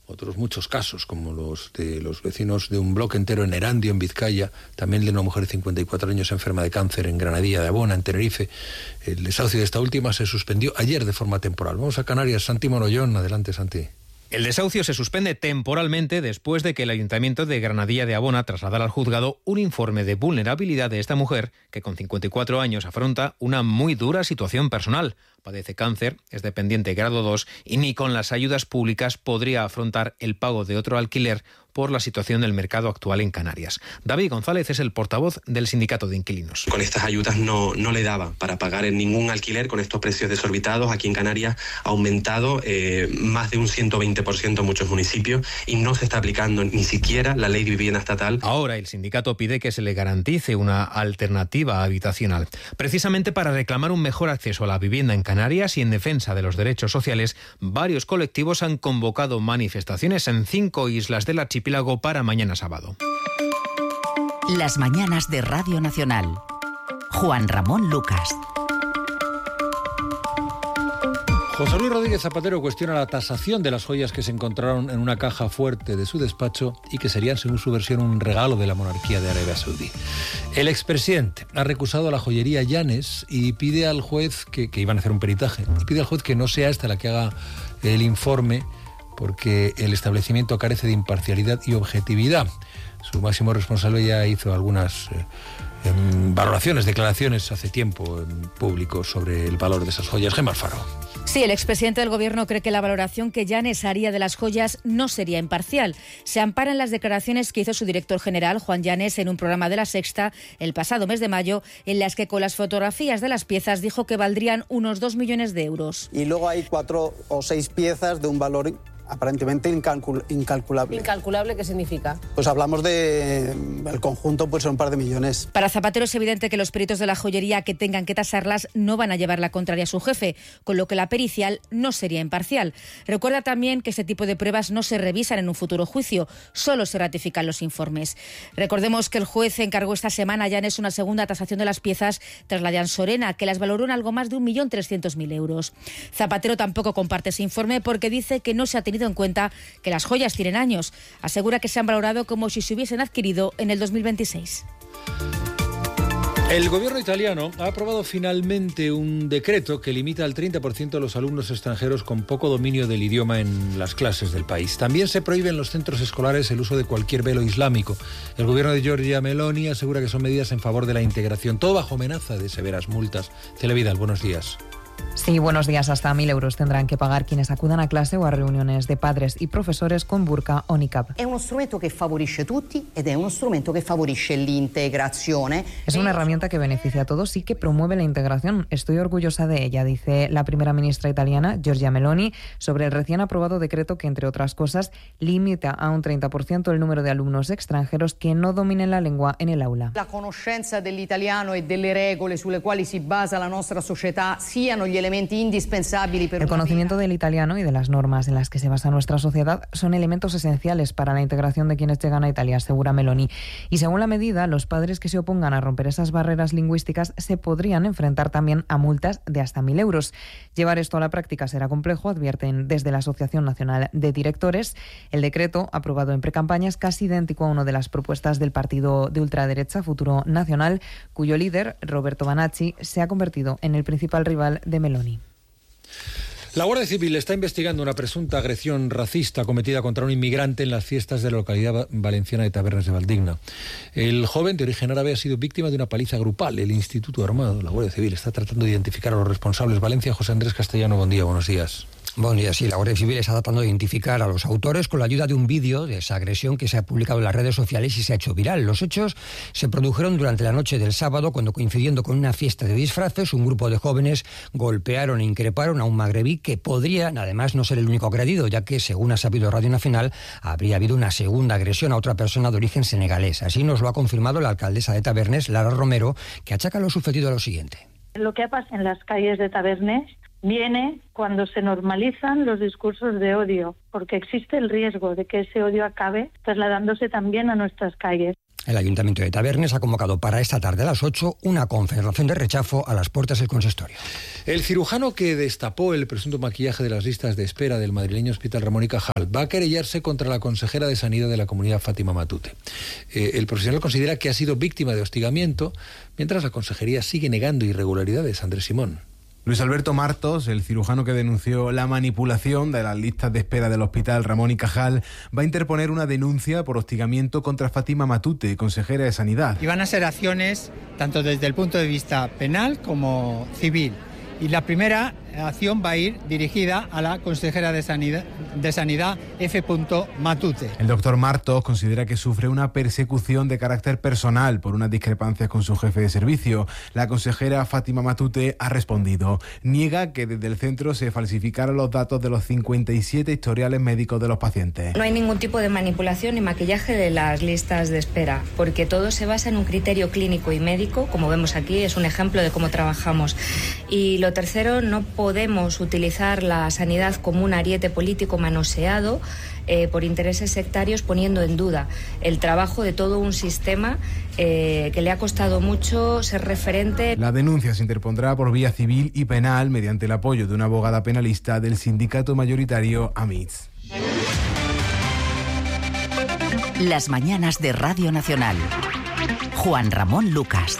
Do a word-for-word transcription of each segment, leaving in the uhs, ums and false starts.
otros muchos casos, como los de los vecinos de un bloque entero en Erandio, en Vizcaya, también de una mujer de cincuenta y cuatro años enferma de cáncer en Granadilla de Abona, en Tenerife. El desahucio de esta última se suspendió ayer de forma temporal. Vamos a Canarias. Santi Monollón, adelante, Santi. El desahucio se suspende temporalmente después de que el Ayuntamiento de Granadilla de Abona trasladara al juzgado un informe de vulnerabilidad de esta mujer que con cincuenta y cuatro años afronta una muy dura situación personal. Padece cáncer, es dependiente grado dos y ni con las ayudas públicas podría afrontar el pago de otro alquiler por la situación del mercado actual en Canarias. David González es el portavoz del Sindicato de Inquilinos. Con estas ayudas no, no le daba para pagar en ningún alquiler con estos precios desorbitados. Aquí en Canarias ha aumentado eh, más de un ciento veinte por ciento en muchos municipios y no se está aplicando ni siquiera la ley de vivienda estatal. Ahora el sindicato pide que se le garantice una alternativa habitacional. Precisamente para reclamar un mejor acceso a la vivienda en Canarias y en defensa de los derechos sociales, varios colectivos han convocado manifestaciones en cinco islas del archipiélago para mañana sábado. Las mañanas de Radio Nacional. Juan Ramón Lucas. José Luis Rodríguez Zapatero cuestiona la tasación de las joyas que se encontraron en una caja fuerte de su despacho y que serían, según su versión, un regalo de la monarquía de Arabia Saudí. El expresidente ha recusado a la joyería Llanes y pide al juez que, que iban a hacer un peritaje, y pide al juez que no sea esta la que haga el informe, porque el establecimiento carece de imparcialidad y objetividad. Su máximo responsable ya hizo algunas eh, en valoraciones, declaraciones hace tiempo en público sobre el valor de esas joyas. Gemma Alfaro. Sí, el expresidente del Gobierno cree que la valoración que Llanes haría de las joyas no sería imparcial. Se ampara en las declaraciones que hizo su director general, Juan Llanes, en un programa de La Sexta el pasado mes de mayo, en las que con las fotografías de las piezas dijo que valdrían unos dos millones de euros. Y luego hay cuatro o seis piezas de un valor aparentemente incalcul- incalculable. ¿Incalculable qué significa? Pues hablamos de... el conjunto puede ser un par de millones. Para Zapatero es evidente que los peritos de la joyería que tengan que tasarlas no van a llevar la contraria a su jefe, con lo que la pericial no sería imparcial. Recuerda también que este tipo de pruebas no se revisan en un futuro juicio, solo se ratifican los informes. Recordemos que el juez encargó esta semana a Llanes una segunda tasación de las piezas tras la de Ansorena, que las valoró en algo más de un millón trescientos mil euros. Zapatero tampoco comparte ese informe porque dice que no se ha tenido en cuenta que las joyas tienen años. Asegura que se han valorado como si se hubiesen adquirido en el dos mil veintiséis. El gobierno italiano ha aprobado finalmente un decreto que limita al treinta por ciento a los alumnos extranjeros con poco dominio del idioma en las clases del país. También se prohíbe en los centros escolares el uso de cualquier velo islámico. El gobierno de Giorgia Meloni asegura que son medidas en favor de la integración, todo bajo amenaza de severas multas. Cele Vidal, buenos días. Sí, buenos días. Hasta mil euros tendrán que pagar quienes acudan a clase o a reuniones de padres y profesores con burka o niqab. Es un instrumento que favorisce a tutti ed è un strumento che favorisce l'integrazione. Es una herramienta que beneficia a todos y que promueve la integración. Estoy orgullosa de ella, dice la primera ministra italiana, Giorgia Meloni, sobre el recién aprobado decreto que, entre otras cosas, limita a un treinta por ciento el número de alumnos extranjeros que no dominen la lengua en el aula. La conoscenza dell'italiano e delle regole sulle quali si basa la nostra società siano gli elementi indispensabili per El conocimiento del italiano y de las normas en las que se basa nuestra sociedad son elementos esenciales para la integración de quienes llegan a Italia, asegura Meloni. Y según la medida, los padres que se opongan a romper esas barreras lingüísticas se podrían enfrentar también a multas de hasta mil euros. Llevar esto a la práctica será complejo, advierten desde la Asociación Nacional de Directores. El decreto, aprobado en precampaña, es casi idéntico a una de las propuestas del partido de ultraderecha Futuro Nacional, cuyo líder, Roberto Banacci, se ha convertido en el principal rival de Meloni. La Guardia Civil está investigando una presunta agresión racista cometida contra un inmigrante en las fiestas de la localidad valenciana de Tabernes de Valdigna. El joven de origen árabe ha sido víctima de una paliza grupal. El Instituto Armado, la Guardia Civil, está tratando de identificar a los responsables. Valencia, José Andrés Castellano, buen día, buenos días. Buen día, sí, la Guardia Civil está tratando de identificar a los autores con la ayuda de un vídeo de esa agresión que se ha publicado en las redes sociales y se ha hecho viral. Los hechos se produjeron durante la noche del sábado, cuando, coincidiendo con una fiesta de disfraces, un grupo de jóvenes golpearon e increparon a un magrebí que podría, además, no ser el único agredido, ya que, según ha sabido Radio Nacional, habría habido una segunda agresión a otra persona de origen senegalés. Así nos lo ha confirmado la alcaldesa de Tabernes, Lara Romero, que achaca lo sucedido a lo siguiente. Lo que ha pasado en las calles de Tabernes viene cuando se normalizan los discursos de odio, porque existe el riesgo de que ese odio acabe trasladándose también a nuestras calles. El Ayuntamiento de Tabernes ha convocado para esta tarde a las ocho una concentración de rechazo a las puertas del consistorio. El cirujano que destapó el presunto maquillaje de las listas de espera del madrileño Hospital Ramón y Cajal va a querellarse contra la consejera de Sanidad de la Comunidad, Fátima Matute. Eh, el profesional considera que ha sido víctima de hostigamiento, mientras la consejería sigue negando irregularidades. Andrés Simón. Luis Alberto Martos, el cirujano que denunció la manipulación de las listas de espera del Hospital Ramón y Cajal, va a interponer una denuncia por hostigamiento contra Fátima Matute, consejera de Sanidad. Y van a ser acciones tanto desde el punto de vista penal como civil. Y la primera acción va a ir dirigida a la consejera de Sanidad, de Sanidad F. Matute. El doctor Martos considera que sufre una persecución de carácter personal por unas discrepancias con su jefe de servicio. La consejera Fátima Matute ha respondido. Niega que desde el centro se falsificaron los datos de los cincuenta y siete historiales médicos de los pacientes. No hay ningún tipo de manipulación ni maquillaje de las listas de espera, porque todo se basa en un criterio clínico y médico, como vemos aquí, es un ejemplo de cómo trabajamos. Y lo tercero, no podemos utilizar la sanidad como un ariete político manoseado eh, por intereses sectarios, poniendo en duda el trabajo de todo un sistema eh, que le ha costado mucho ser referente. La denuncia se interpondrá por vía civil y penal mediante el apoyo de una abogada penalista del sindicato mayoritario AMITS. Las mañanas de Radio Nacional. Juan Ramón Lucas.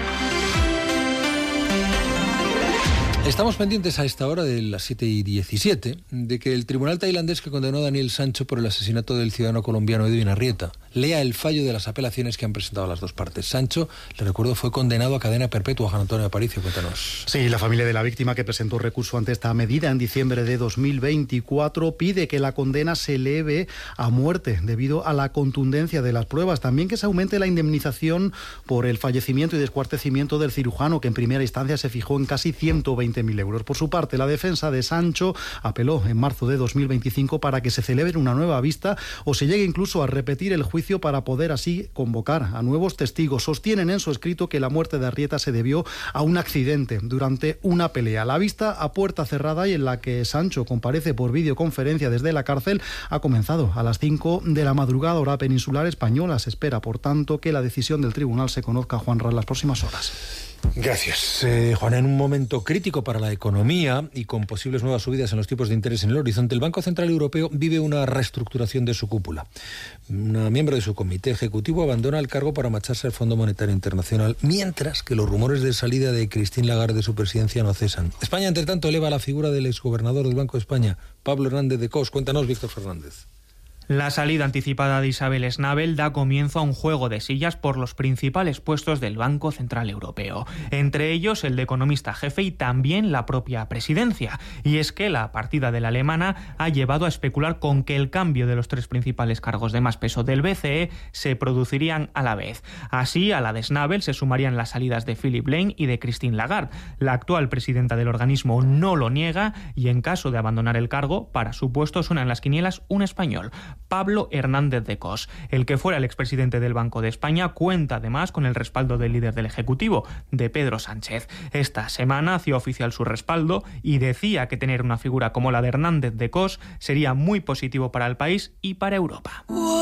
Estamos pendientes a esta hora de las siete y diecisiete de que el tribunal tailandés que condenó a Daniel Sancho por el asesinato del ciudadano colombiano Edwin Arrieta lea el fallo de las apelaciones que han presentado las dos partes. Sancho, le recuerdo, fue condenado a cadena perpetua. Juan Antonio Aparicio, cuéntanos. Sí, la familia de la víctima, que presentó recurso ante esta medida en diciembre de dos mil veinticuatro, pide que la condena se eleve a muerte debido a la contundencia de las pruebas. También que se aumente la indemnización por el fallecimiento y descuartecimiento del cirujano, que en primera instancia se fijó en casi ciento veinte mil euros. Por su parte, la defensa de Sancho apeló en marzo de dos mil veinticinco para que se celebre una nueva vista o se llegue incluso a repetir el juicio para poder así convocar a nuevos testigos. Sostienen en su escrito que la muerte de Arrieta se debió a un accidente durante una pelea. La vista a puerta cerrada y en la que Sancho comparece por videoconferencia desde la cárcel ha comenzado a las cinco de la madrugada, hora peninsular española. Se espera, por tanto, que la decisión del tribunal se conozca, Juan Ras, las próximas horas. Gracias, eh, Juan. En un momento crítico para la economía y con posibles nuevas subidas en los tipos de interés en el horizonte, el Banco Central Europeo vive una reestructuración de su cúpula. Una miembro de su comité ejecutivo abandona el cargo para marcharse al Fondo Monetario Internacional, mientras que los rumores de salida de Christine Lagarde de su presidencia no cesan. España, entre tanto, eleva la figura del exgobernador del Banco de España, Pablo Hernández de Cos. Cuéntanos, Víctor Fernández. La salida anticipada de Isabel Schnabel da comienzo a un juego de sillas por los principales puestos del Banco Central Europeo, entre ellos el de economista jefe y también la propia presidencia. Y es que la partida de la alemana ha llevado a especular con que el cambio de los tres principales cargos de más peso del B C E se producirían a la vez. Así, a la de Schnabel se sumarían las salidas de Philip Lane y de Christine Lagarde. La actual presidenta del organismo no lo niega y, en caso de abandonar el cargo, para su puesto suena en las quinielas un español, Pablo Hernández de Cos. El que fuera el expresidente del Banco de España cuenta además con el respaldo del líder del Ejecutivo, de Pedro Sánchez. Esta semana hacía oficial su respaldo y decía que tener una figura como la de Hernández de Cos sería muy positivo para el país y para Europa.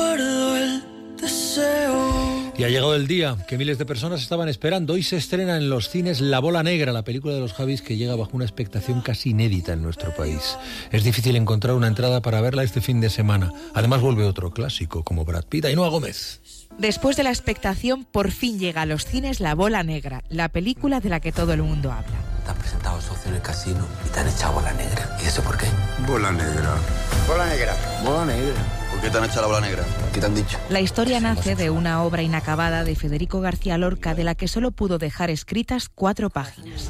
Y ha llegado el día que miles de personas estaban esperando. Hoy se estrena en los cines La Bola Negra, la película de los Javis que llega bajo una expectación casi inédita en nuestro país. Es difícil encontrar una entrada para verla este fin de semana. Además vuelve otro clásico como Brad Pitt. Ainhoa Gómez. Después de la expectación, por fin llega a los cines La Bola Negra, la película de la que todo el mundo habla. Te han presentado socio en el casino y te han echado bola negra. ¿Y eso por qué? Bola negra. Bola negra. Bola negra. ¿Por qué te han echado la bola negra? ¿Qué te han dicho? La historia nace de una obra inacabada de Federico García Lorca, de la que solo pudo dejar escritas cuatro páginas.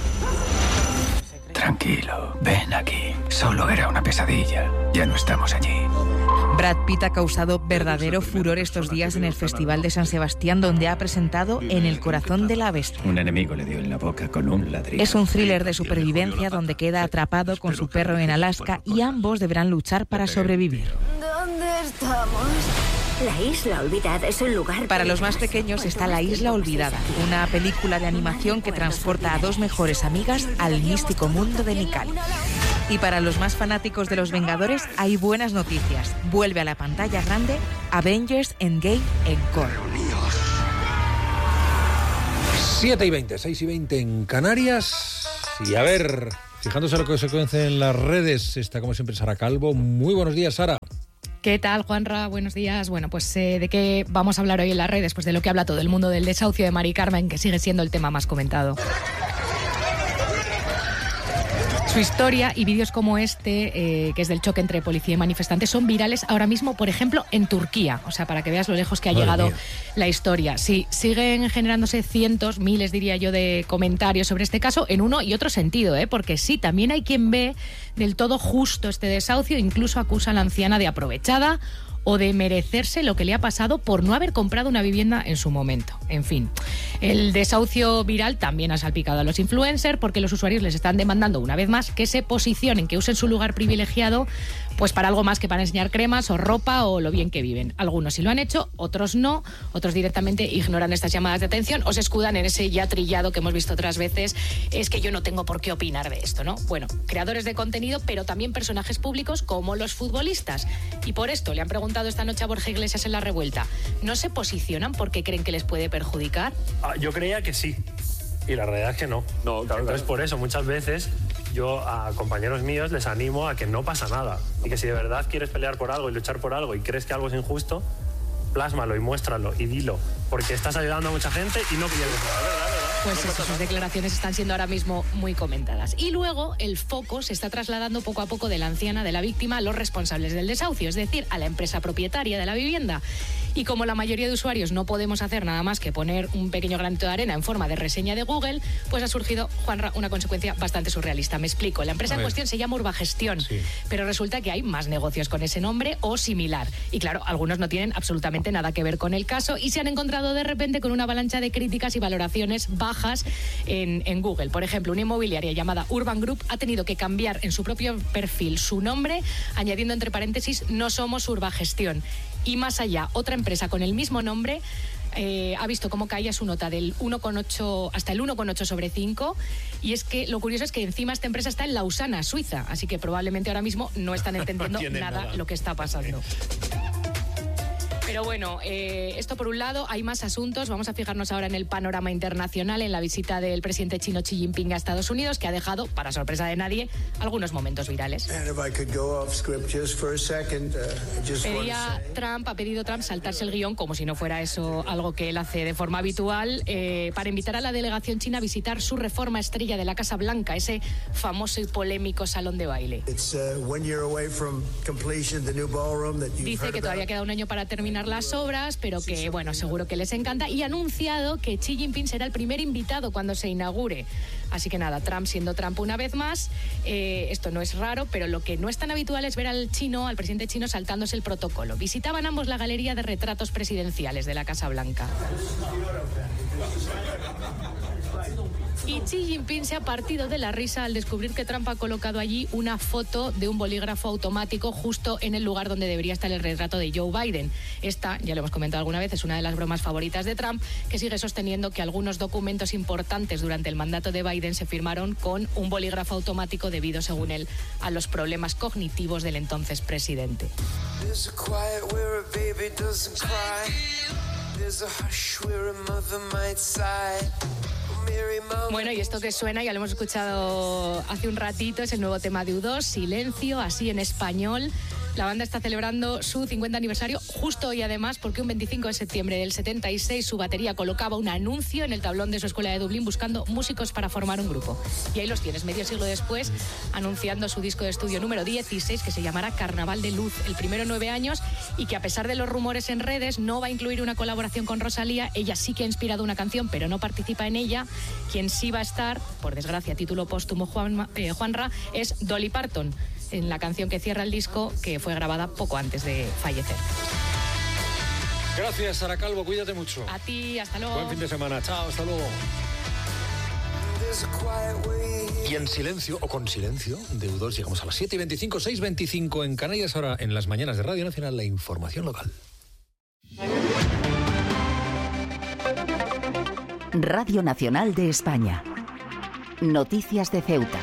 Tranquilo, ven aquí. Solo era una pesadilla. Ya no estamos allí. Brad Pitt ha causado verdadero furor estos días en el Festival de San Sebastián, donde ha presentado En el corazón de la bestia. Un enemigo le dio en la boca con un ladrillo. Es un thriller de supervivencia donde queda atrapado con su perro en Alaska y ambos deberán luchar para sobrevivir. ¿Dónde estamos? La Isla Olvidada es un lugar... Para los más pequeños está La Isla Olvidada, una película de animación que transporta a dos mejores amigas al místico mundo de Mikali. Y para los más fanáticos de los Vengadores hay buenas noticias. Vuelve a la pantalla grande Avengers Endgame Encore. siete y veinte, seis y veinte en Canarias. Y a ver, fijándose en lo que se conoce en las redes, está como siempre Sara Calvo. Muy buenos días, Sara. ¿Qué tal, Juanra? Buenos días. Bueno, pues eh, ¿de qué vamos a hablar hoy en la red después de lo que habla todo el mundo del desahucio de Mari Carmen, que sigue siendo el tema más comentado? Su historia y vídeos como este, eh, que es del choque entre policía y manifestantes, son virales ahora mismo, por ejemplo, en Turquía. O sea, para que veas lo lejos que ha Madre llegado mía. la historia. Sí, siguen generándose cientos, miles, diría yo, de comentarios sobre este caso en uno y otro sentido, ¿eh? Porque sí, también hay quien ve del todo justo este desahucio, incluso acusa a la anciana de aprovechada o de merecerse lo que le ha pasado por no haber comprado una vivienda en su momento. En fin, el desahucio viral también ha salpicado a los influencers porque los usuarios les están demandando una vez más que se posicionen, que usen su lugar privilegiado pues para algo más que para enseñar cremas o ropa o lo bien que viven. Algunos sí lo han hecho, otros no, otros directamente ignoran estas llamadas de atención o se escudan en ese ya trillado que hemos visto otras veces, es que yo no tengo por qué opinar de esto, ¿no? Bueno, creadores de contenido, pero también personajes públicos como los futbolistas. Y por esto le han preguntado esta noche a Borja Iglesias en La Revuelta, ¿no se posicionan porque creen que les puede perjudicar? Ah, yo creía que sí, y la realidad es que no. no claro, Entonces, claro. por eso, muchas veces yo a compañeros míos les animo a que no pasa nada. Y que si de verdad quieres pelear por algo y luchar por algo y crees que algo es injusto, plásmalo y muéstralo y dilo. Porque estás ayudando a mucha gente y no pierdes nada, ¿verdad? ¿verdad? Pues eso, sus declaraciones están siendo ahora mismo muy comentadas. Y luego el foco se está trasladando poco a poco de la anciana, de la víctima, a los responsables del desahucio, es decir, a la empresa propietaria de la vivienda. Y como la mayoría de usuarios no podemos hacer nada más que poner un pequeño granito de arena en forma de reseña de Google, pues ha surgido, Juanra, una consecuencia bastante surrealista. Me explico. La empresa en cuestión se llama Urbagestión, sí. pero resulta que hay más negocios con ese nombre o similar. Y claro, algunos no tienen absolutamente nada que ver con el caso y se han encontrado de repente con una avalancha de críticas y valoraciones bajas en, en Google. Por ejemplo, una inmobiliaria llamada Urban Group ha tenido que cambiar en su propio perfil su nombre, añadiendo entre paréntesis, no somos Urbagestión. Y más allá, otra empresa con el mismo nombre eh, ha visto cómo caía su nota del uno coma ocho hasta el uno coma ocho sobre cinco. Y es que lo curioso es que encima esta empresa está en Lausana, Suiza. Así que probablemente ahora mismo no están entendiendo no nada, nada lo que está pasando. Pero bueno, eh, esto por un lado, hay más asuntos. Vamos a fijarnos ahora en el panorama internacional, en la visita del presidente chino Xi Jinping a Estados Unidos, que ha dejado, para sorpresa de nadie, algunos momentos virales. Pedía Trump, ha pedido Trump saltarse el guión, como si no fuera eso algo que él hace de forma habitual, eh, para invitar a la delegación china a visitar su reforma estrella de la Casa Blanca, ese famoso y polémico salón de baile. Dice que todavía queda un año para terminar las obras, pero que, bueno, seguro que les encanta, y ha anunciado que Xi Jinping será el primer invitado cuando se inaugure. Así que nada, Trump siendo Trump una vez más, eh, esto no es raro, pero lo que no es tan habitual es ver al chino, al presidente chino, saltándose el protocolo. Visitaban ambos la galería de retratos presidenciales de la Casa Blanca. Y Xi Jinping se ha partido de la risa al descubrir que Trump ha colocado allí una foto de un bolígrafo automático justo en el lugar donde debería estar el retrato de Joe Biden. Esta, ya lo hemos comentado alguna vez, es una de las bromas favoritas de Trump, que sigue sosteniendo que algunos documentos importantes durante el mandato de Biden se firmaron con un bolígrafo automático debido, según él, a los problemas cognitivos del entonces presidente. Bueno, y esto que suena, ya lo hemos escuchado hace un ratito, es el nuevo tema de U dos, Silencio, así en español. La banda está celebrando su cincuenta aniversario justo hoy, además, porque un veinticinco de septiembre del setenta y seis su batería colocaba un anuncio en el tablón de su escuela de Dublín buscando músicos para formar un grupo. Y ahí los tienes, medio siglo después, anunciando su disco de estudio número dieciséis, que se llamará Carnaval de Luz, el primero en nueve años, y que a pesar de los rumores en redes no va a incluir una colaboración con Rosalía. Ella sí que ha inspirado una canción, pero no participa en ella. Quien sí va a estar, por desgracia, título póstumo Juan, eh, Juanra, es Dolly Parton, en la canción que cierra el disco, que fue grabada poco antes de fallecer. Gracias, Sara Calvo, cuídate mucho. A ti, hasta luego. Buen fin de semana, chao, hasta luego. Y en silencio, o con silencio, de U dos llegamos a las siete y veinticinco, seis y veinticinco en Canarias, ahora en las mañanas de Radio Nacional, la información local. Radio Nacional de España. Noticias de Ceuta.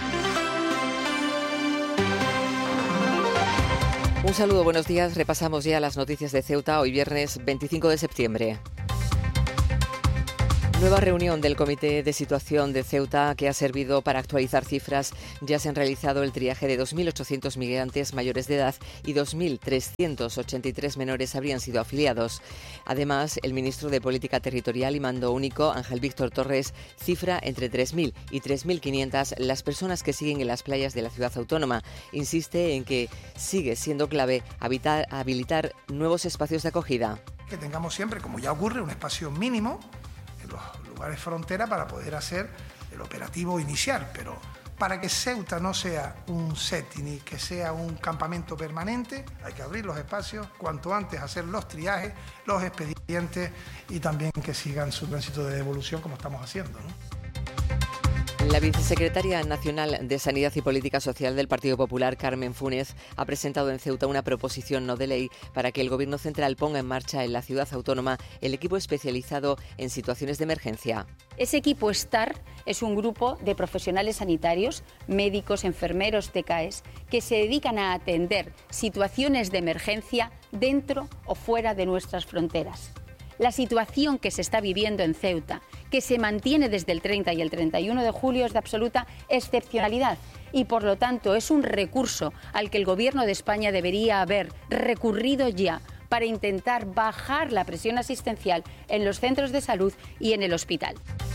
Un saludo, buenos días. Repasamos ya las noticias de Ceuta hoy viernes veinticinco de septiembre. Nueva reunión del Comité de Situación de Ceuta que ha servido para actualizar cifras. Ya se han realizado el triaje de dos mil ochocientos migrantes mayores de edad y dos mil trescientos ochenta y tres menores habrían sido afiliados. Además, el ministro de Política Territorial y Mando Único, Ángel Víctor Torres, cifra entre tres mil y tres mil quinientas las personas que siguen en las playas de la ciudad autónoma. Insiste en que sigue siendo clave habitar, habilitar nuevos espacios de acogida. Que tengamos siempre, como ya ocurre, un espacio mínimo en los lugares frontera para poder hacer el operativo inicial, pero para que Ceuta no sea un setting ni que sea un campamento permanente, hay que abrir los espacios cuanto antes, hacer los triajes, los expedientes y también que sigan su tránsito de devolución como estamos haciendo, ¿no? La vicesecretaria nacional de Sanidad y Política Social del Partido Popular, Carmen Funes, ha presentado en Ceuta una proposición no de ley para que el Gobierno central ponga en marcha en la ciudad autónoma el equipo especializado en situaciones de emergencia. Ese equipo STAR es un grupo de profesionales sanitarios, médicos, enfermeros, T K Es, que se dedican a atender situaciones de emergencia dentro o fuera de nuestras fronteras. La situación que se está viviendo en Ceuta, que se mantiene desde el treinta y el treinta y uno de julio, es de absoluta excepcionalidad y, por lo tanto, es un recurso al que el Gobierno de España debería haber recurrido ya para intentar bajar la presión asistencial en los centros de salud y en el hospital.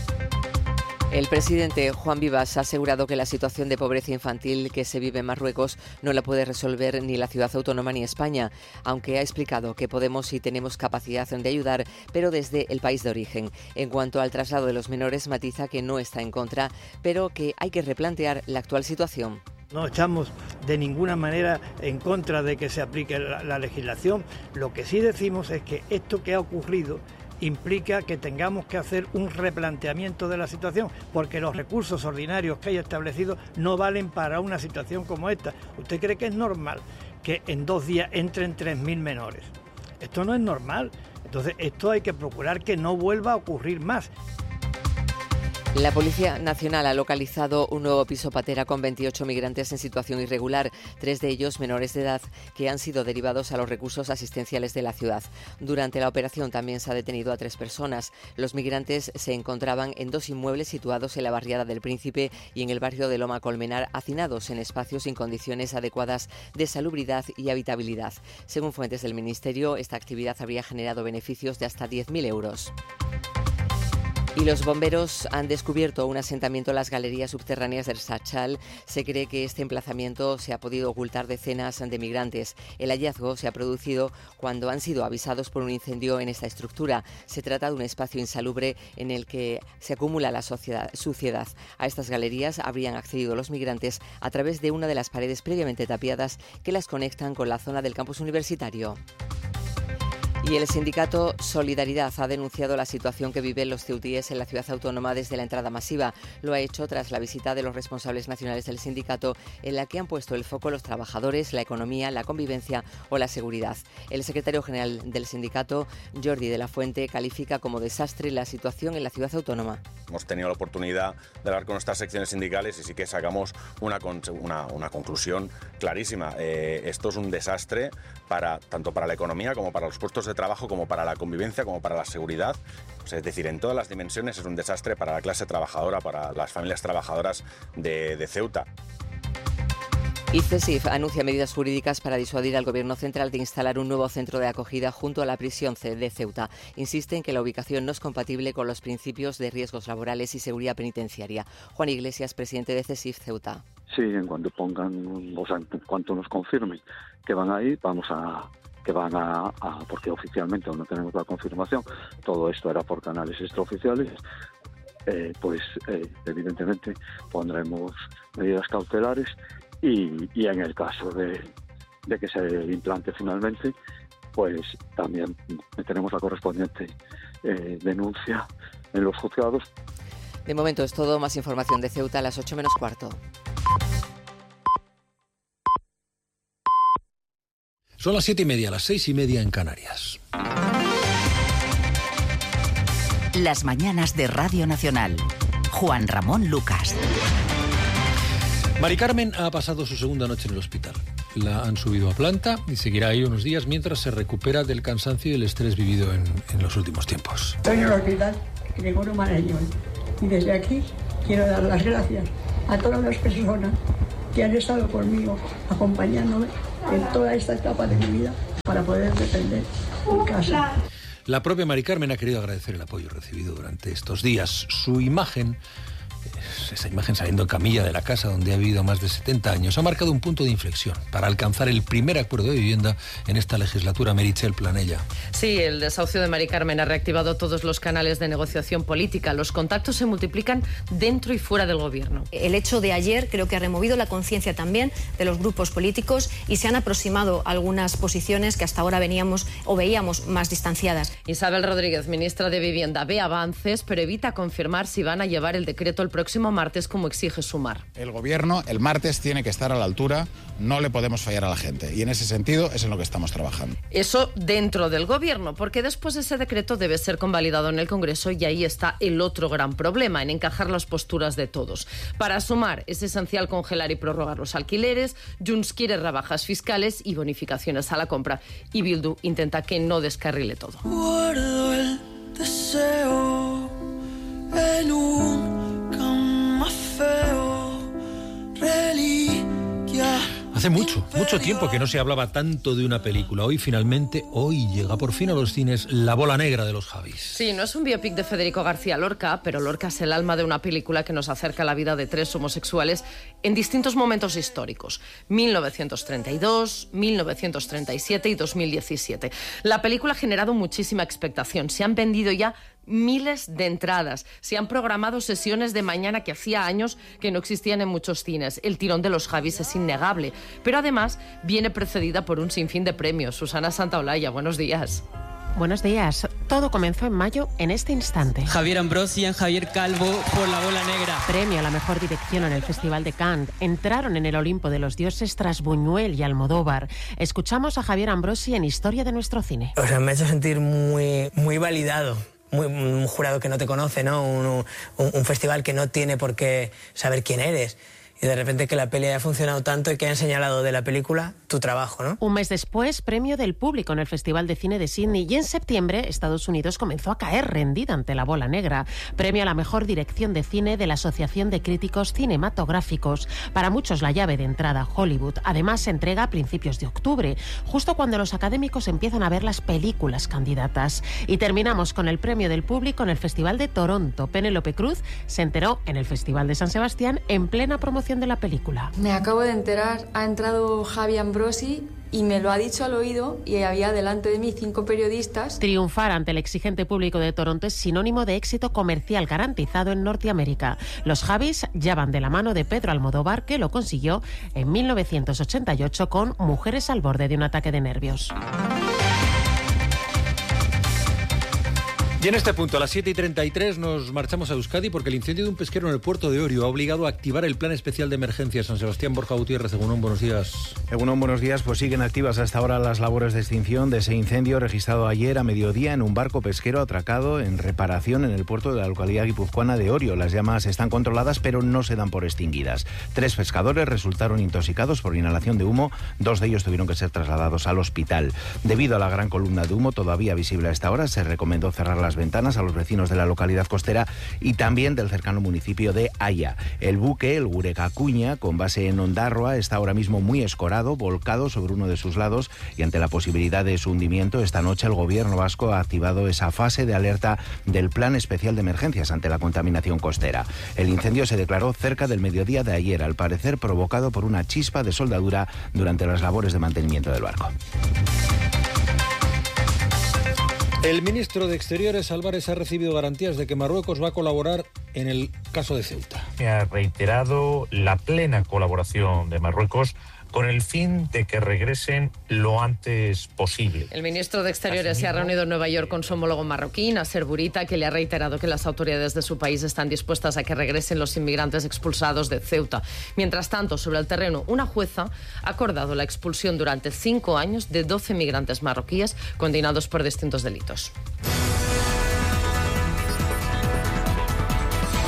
El presidente Juan Vivas ha asegurado que la situación de pobreza infantil que se vive en Marruecos no la puede resolver ni la ciudad autónoma ni España, aunque ha explicado que podemos y tenemos capacidad de ayudar, pero desde el país de origen. En cuanto al traslado de los menores, matiza que no está en contra, pero que hay que replantear la actual situación. No estamos de ninguna manera en contra de que se aplique la, la legislación. Lo que sí decimos es que esto que ha ocurrido implica que tengamos que hacer un replanteamiento de la situación, porque los recursos ordinarios que hay establecidos no valen para una situación como esta. ¿Usted cree que es normal que en dos días entren tres mil menores? Esto no es normal. Entonces, esto hay que procurar que no vuelva a ocurrir más. La Policía Nacional ha localizado un nuevo piso patera con veintiocho migrantes en situación irregular, tres de ellos menores de edad que han sido derivados a los recursos asistenciales de la ciudad. Durante la operación también se ha detenido a tres personas. Los migrantes se encontraban en dos inmuebles situados en la barriada del Príncipe y en el barrio de Loma Colmenar, hacinados en espacios sin condiciones adecuadas de salubridad y habitabilidad. Según fuentes del Ministerio, esta actividad habría generado beneficios de hasta diez mil euros. Y los bomberos han descubierto un asentamiento en las galerías subterráneas del Sachal. Se cree que este emplazamiento se ha podido ocultar decenas de migrantes. El hallazgo se ha producido cuando han sido avisados por un incendio en esta estructura. Se trata de un espacio insalubre en el que se acumula la sociedad, suciedad. A estas galerías habrían accedido los migrantes a través de una de las paredes previamente tapiadas que las conectan con la zona del campus universitario. Y el sindicato Solidaridad ha denunciado la situación que viven los ceutíes en la ciudad autónoma desde la entrada masiva. Lo ha hecho tras la visita de los responsables nacionales del sindicato, en la que han puesto el foco los trabajadores, la economía, la convivencia o la seguridad. El secretario general del sindicato, Jordi de la Fuente, califica como desastre la situación en la ciudad autónoma. Hemos tenido la oportunidad de hablar con nuestras secciones sindicales y sí que sacamos una, una, una conclusión clarísima. Eh, esto es un desastre para, tanto para la economía como para los puestos de trabajo, como para la convivencia, como para la seguridad. Pues es decir, en todas las dimensiones es un desastre para la clase trabajadora, para las familias trabajadoras de, de Ceuta. Y CESIF anuncia medidas jurídicas para disuadir al Gobierno central de instalar un nuevo centro de acogida junto a la prisión de Ceuta. Insiste en que la ubicación no es compatible con los principios de riesgos laborales y seguridad penitenciaria. Juan Iglesias, presidente de CESIF Ceuta. Sí, en cuanto pongan, o sea, en cuanto nos confirmen que van ahí, vamos a... que van a, a, porque oficialmente aún no tenemos la confirmación, todo esto era por canales extraoficiales, eh, pues eh, evidentemente pondremos medidas cautelares y, y en el caso de, de que se implante finalmente, pues también tenemos la correspondiente eh, denuncia en los juzgados. De momento es todo. Más información de Ceuta a las ocho menos cuarto. Son las siete y media, las seis y media en Canarias. Las mañanas de Radio Nacional. Juan Ramón Lucas. Mari Carmen ha pasado su segunda noche en el hospital. La han subido a planta y seguirá ahí unos días mientras se recupera del cansancio y el estrés vivido en, en los últimos tiempos. Estoy en el hospital Gregorio Marañón. Y desde aquí quiero dar las gracias a todas las personas que han estado conmigo, acompañándome en toda esta etapa de mi vida para poder defender mi casa. La propia Mari Carmen ha querido agradecer el apoyo recibido durante estos días. Su imagen, esa imagen saliendo en camilla de la casa donde ha vivido más de setenta años, ha marcado un punto de inflexión para alcanzar el primer acuerdo de vivienda en esta legislatura. Meritxell Planella. Sí, el desahucio de Mari Carmen ha reactivado todos los canales de negociación política. Los contactos se multiplican dentro y fuera del gobierno. El hecho de ayer creo que ha removido la conciencia también de los grupos políticos y se han aproximado algunas posiciones que hasta ahora veníamos o veíamos más distanciadas. Isabel Rodríguez, ministra de Vivienda, ve avances, pero evita confirmar si van a llevar el decreto el próximo martes, como exige Sumar. El gobierno el martes tiene que estar a la altura, no le podemos fallar a la gente y en ese sentido es en lo que estamos trabajando. Eso dentro del gobierno, porque después ese decreto debe ser convalidado en el Congreso y ahí está el otro gran problema, en encajar las posturas de todos. Para Sumar es esencial congelar y prorrogar los alquileres, Junts quiere rebajas fiscales y bonificaciones a la compra y Bildu intenta que no descarrile todo. Guardo el deseo en un feo, reliquia. Hace mucho, mucho tiempo que no se hablaba tanto de una película. Hoy finalmente, hoy llega por fin a los cines La bola negra de los Javis. Sí, no es un biopic de Federico García Lorca, pero Lorca es el alma de una película que nos acerca a la vida de tres homosexuales en distintos momentos históricos. mil novecientos treinta y dos, mil novecientos treinta y siete y dos mil diecisiete. La película ha generado muchísima expectación. Se han vendido ya miles de entradas. Se han programado sesiones de mañana que hacía años que no existían en muchos cines. El tirón de los Javis es innegable, pero además viene precedida por un sinfín de premios. Susana Santaolalla, buenos días. Buenos días. Todo comenzó en mayo, en este instante. Javier Ambrosian, Javier Calvo por La bola negra. Premio a la mejor dirección en el Festival de Cannes. Entraron en el Olimpo de los dioses tras Buñuel y Almodóvar. Escuchamos a Javier Ambrosi en Historia de nuestro cine. O sea, me ha hecho sentir muy, muy validado. Muy, un jurado que no te conoce, ¿no? Un, un, un festival que no tiene por qué saber quién eres. Y de repente que la peli haya funcionado tanto y que hayan señalado de la película tu trabajo, ¿no? Un mes después, premio del público en el Festival de Cine de Sydney. Y en septiembre, Estados Unidos comenzó a caer rendida ante La bola negra. Premio a la mejor dirección de cine de la Asociación de Críticos Cinematográficos. Para muchos, la llave de entrada a Hollywood. Además, se entrega a principios de octubre, justo cuando los académicos empiezan a ver las películas candidatas. Y terminamos con el premio del público en el Festival de Toronto. Penélope Cruz se enteró en el Festival de San Sebastián en plena promoción de la película. Me acabo de enterar, ha entrado Javi Ambrosi y me lo ha dicho al oído y había delante de mí cinco periodistas. Triunfar ante el exigente público de Toronto es sinónimo de éxito comercial garantizado en Norteamérica. Los Javis ya van de la mano de Pedro Almodóvar, que lo consiguió en mil novecientos ochenta y ocho con Mujeres al borde de un ataque de nervios. Y en este punto, a las siete y treinta y tres, nos marchamos a Euskadi porque el incendio de un pesquero en el puerto de Orio ha obligado a activar el plan especial de emergencia. San Sebastián, Borja Gutiérrez, Egunon, buenos días. Egunon, buenos días. Pues siguen activas hasta ahora las labores de extinción de ese incendio registrado ayer a mediodía en un barco pesquero atracado en reparación en el puerto de la localidad guipuzcoana de Orio. Las llamas están controladas, pero no se dan por extinguidas. Tres pescadores resultaron intoxicados por inhalación de humo. Dos de ellos tuvieron que ser trasladados al hospital. Debido a la gran columna de humo todavía visible a esta hora, se recomendó cerrar las ventanas a los vecinos de la localidad costera y también del cercano municipio de Haya. El buque, el Gurecacuña, con base en Ondarroa, está ahora mismo muy escorado, volcado sobre uno de sus lados, y ante la posibilidad de su hundimiento, esta noche el gobierno vasco ha activado esa fase de alerta del Plan Especial de Emergencias ante la contaminación costera. El incendio se declaró cerca del mediodía de ayer, al parecer provocado por una chispa de soldadura durante las labores de mantenimiento del barco. El ministro de Exteriores, Álvarez, ha recibido garantías de que Marruecos va a colaborar en el caso de Ceuta. Ha reiterado la plena colaboración de Marruecos con el fin de que regresen lo antes posible. El ministro de Exteriores se ha reunido en Nueva York con su homólogo marroquí, Nasser Bourita, que le ha reiterado que las autoridades de su país están dispuestas a que regresen los inmigrantes expulsados de Ceuta. Mientras tanto, sobre el terreno, una jueza ha acordado la expulsión durante cinco años de doce migrantes marroquíes condenados por distintos delitos.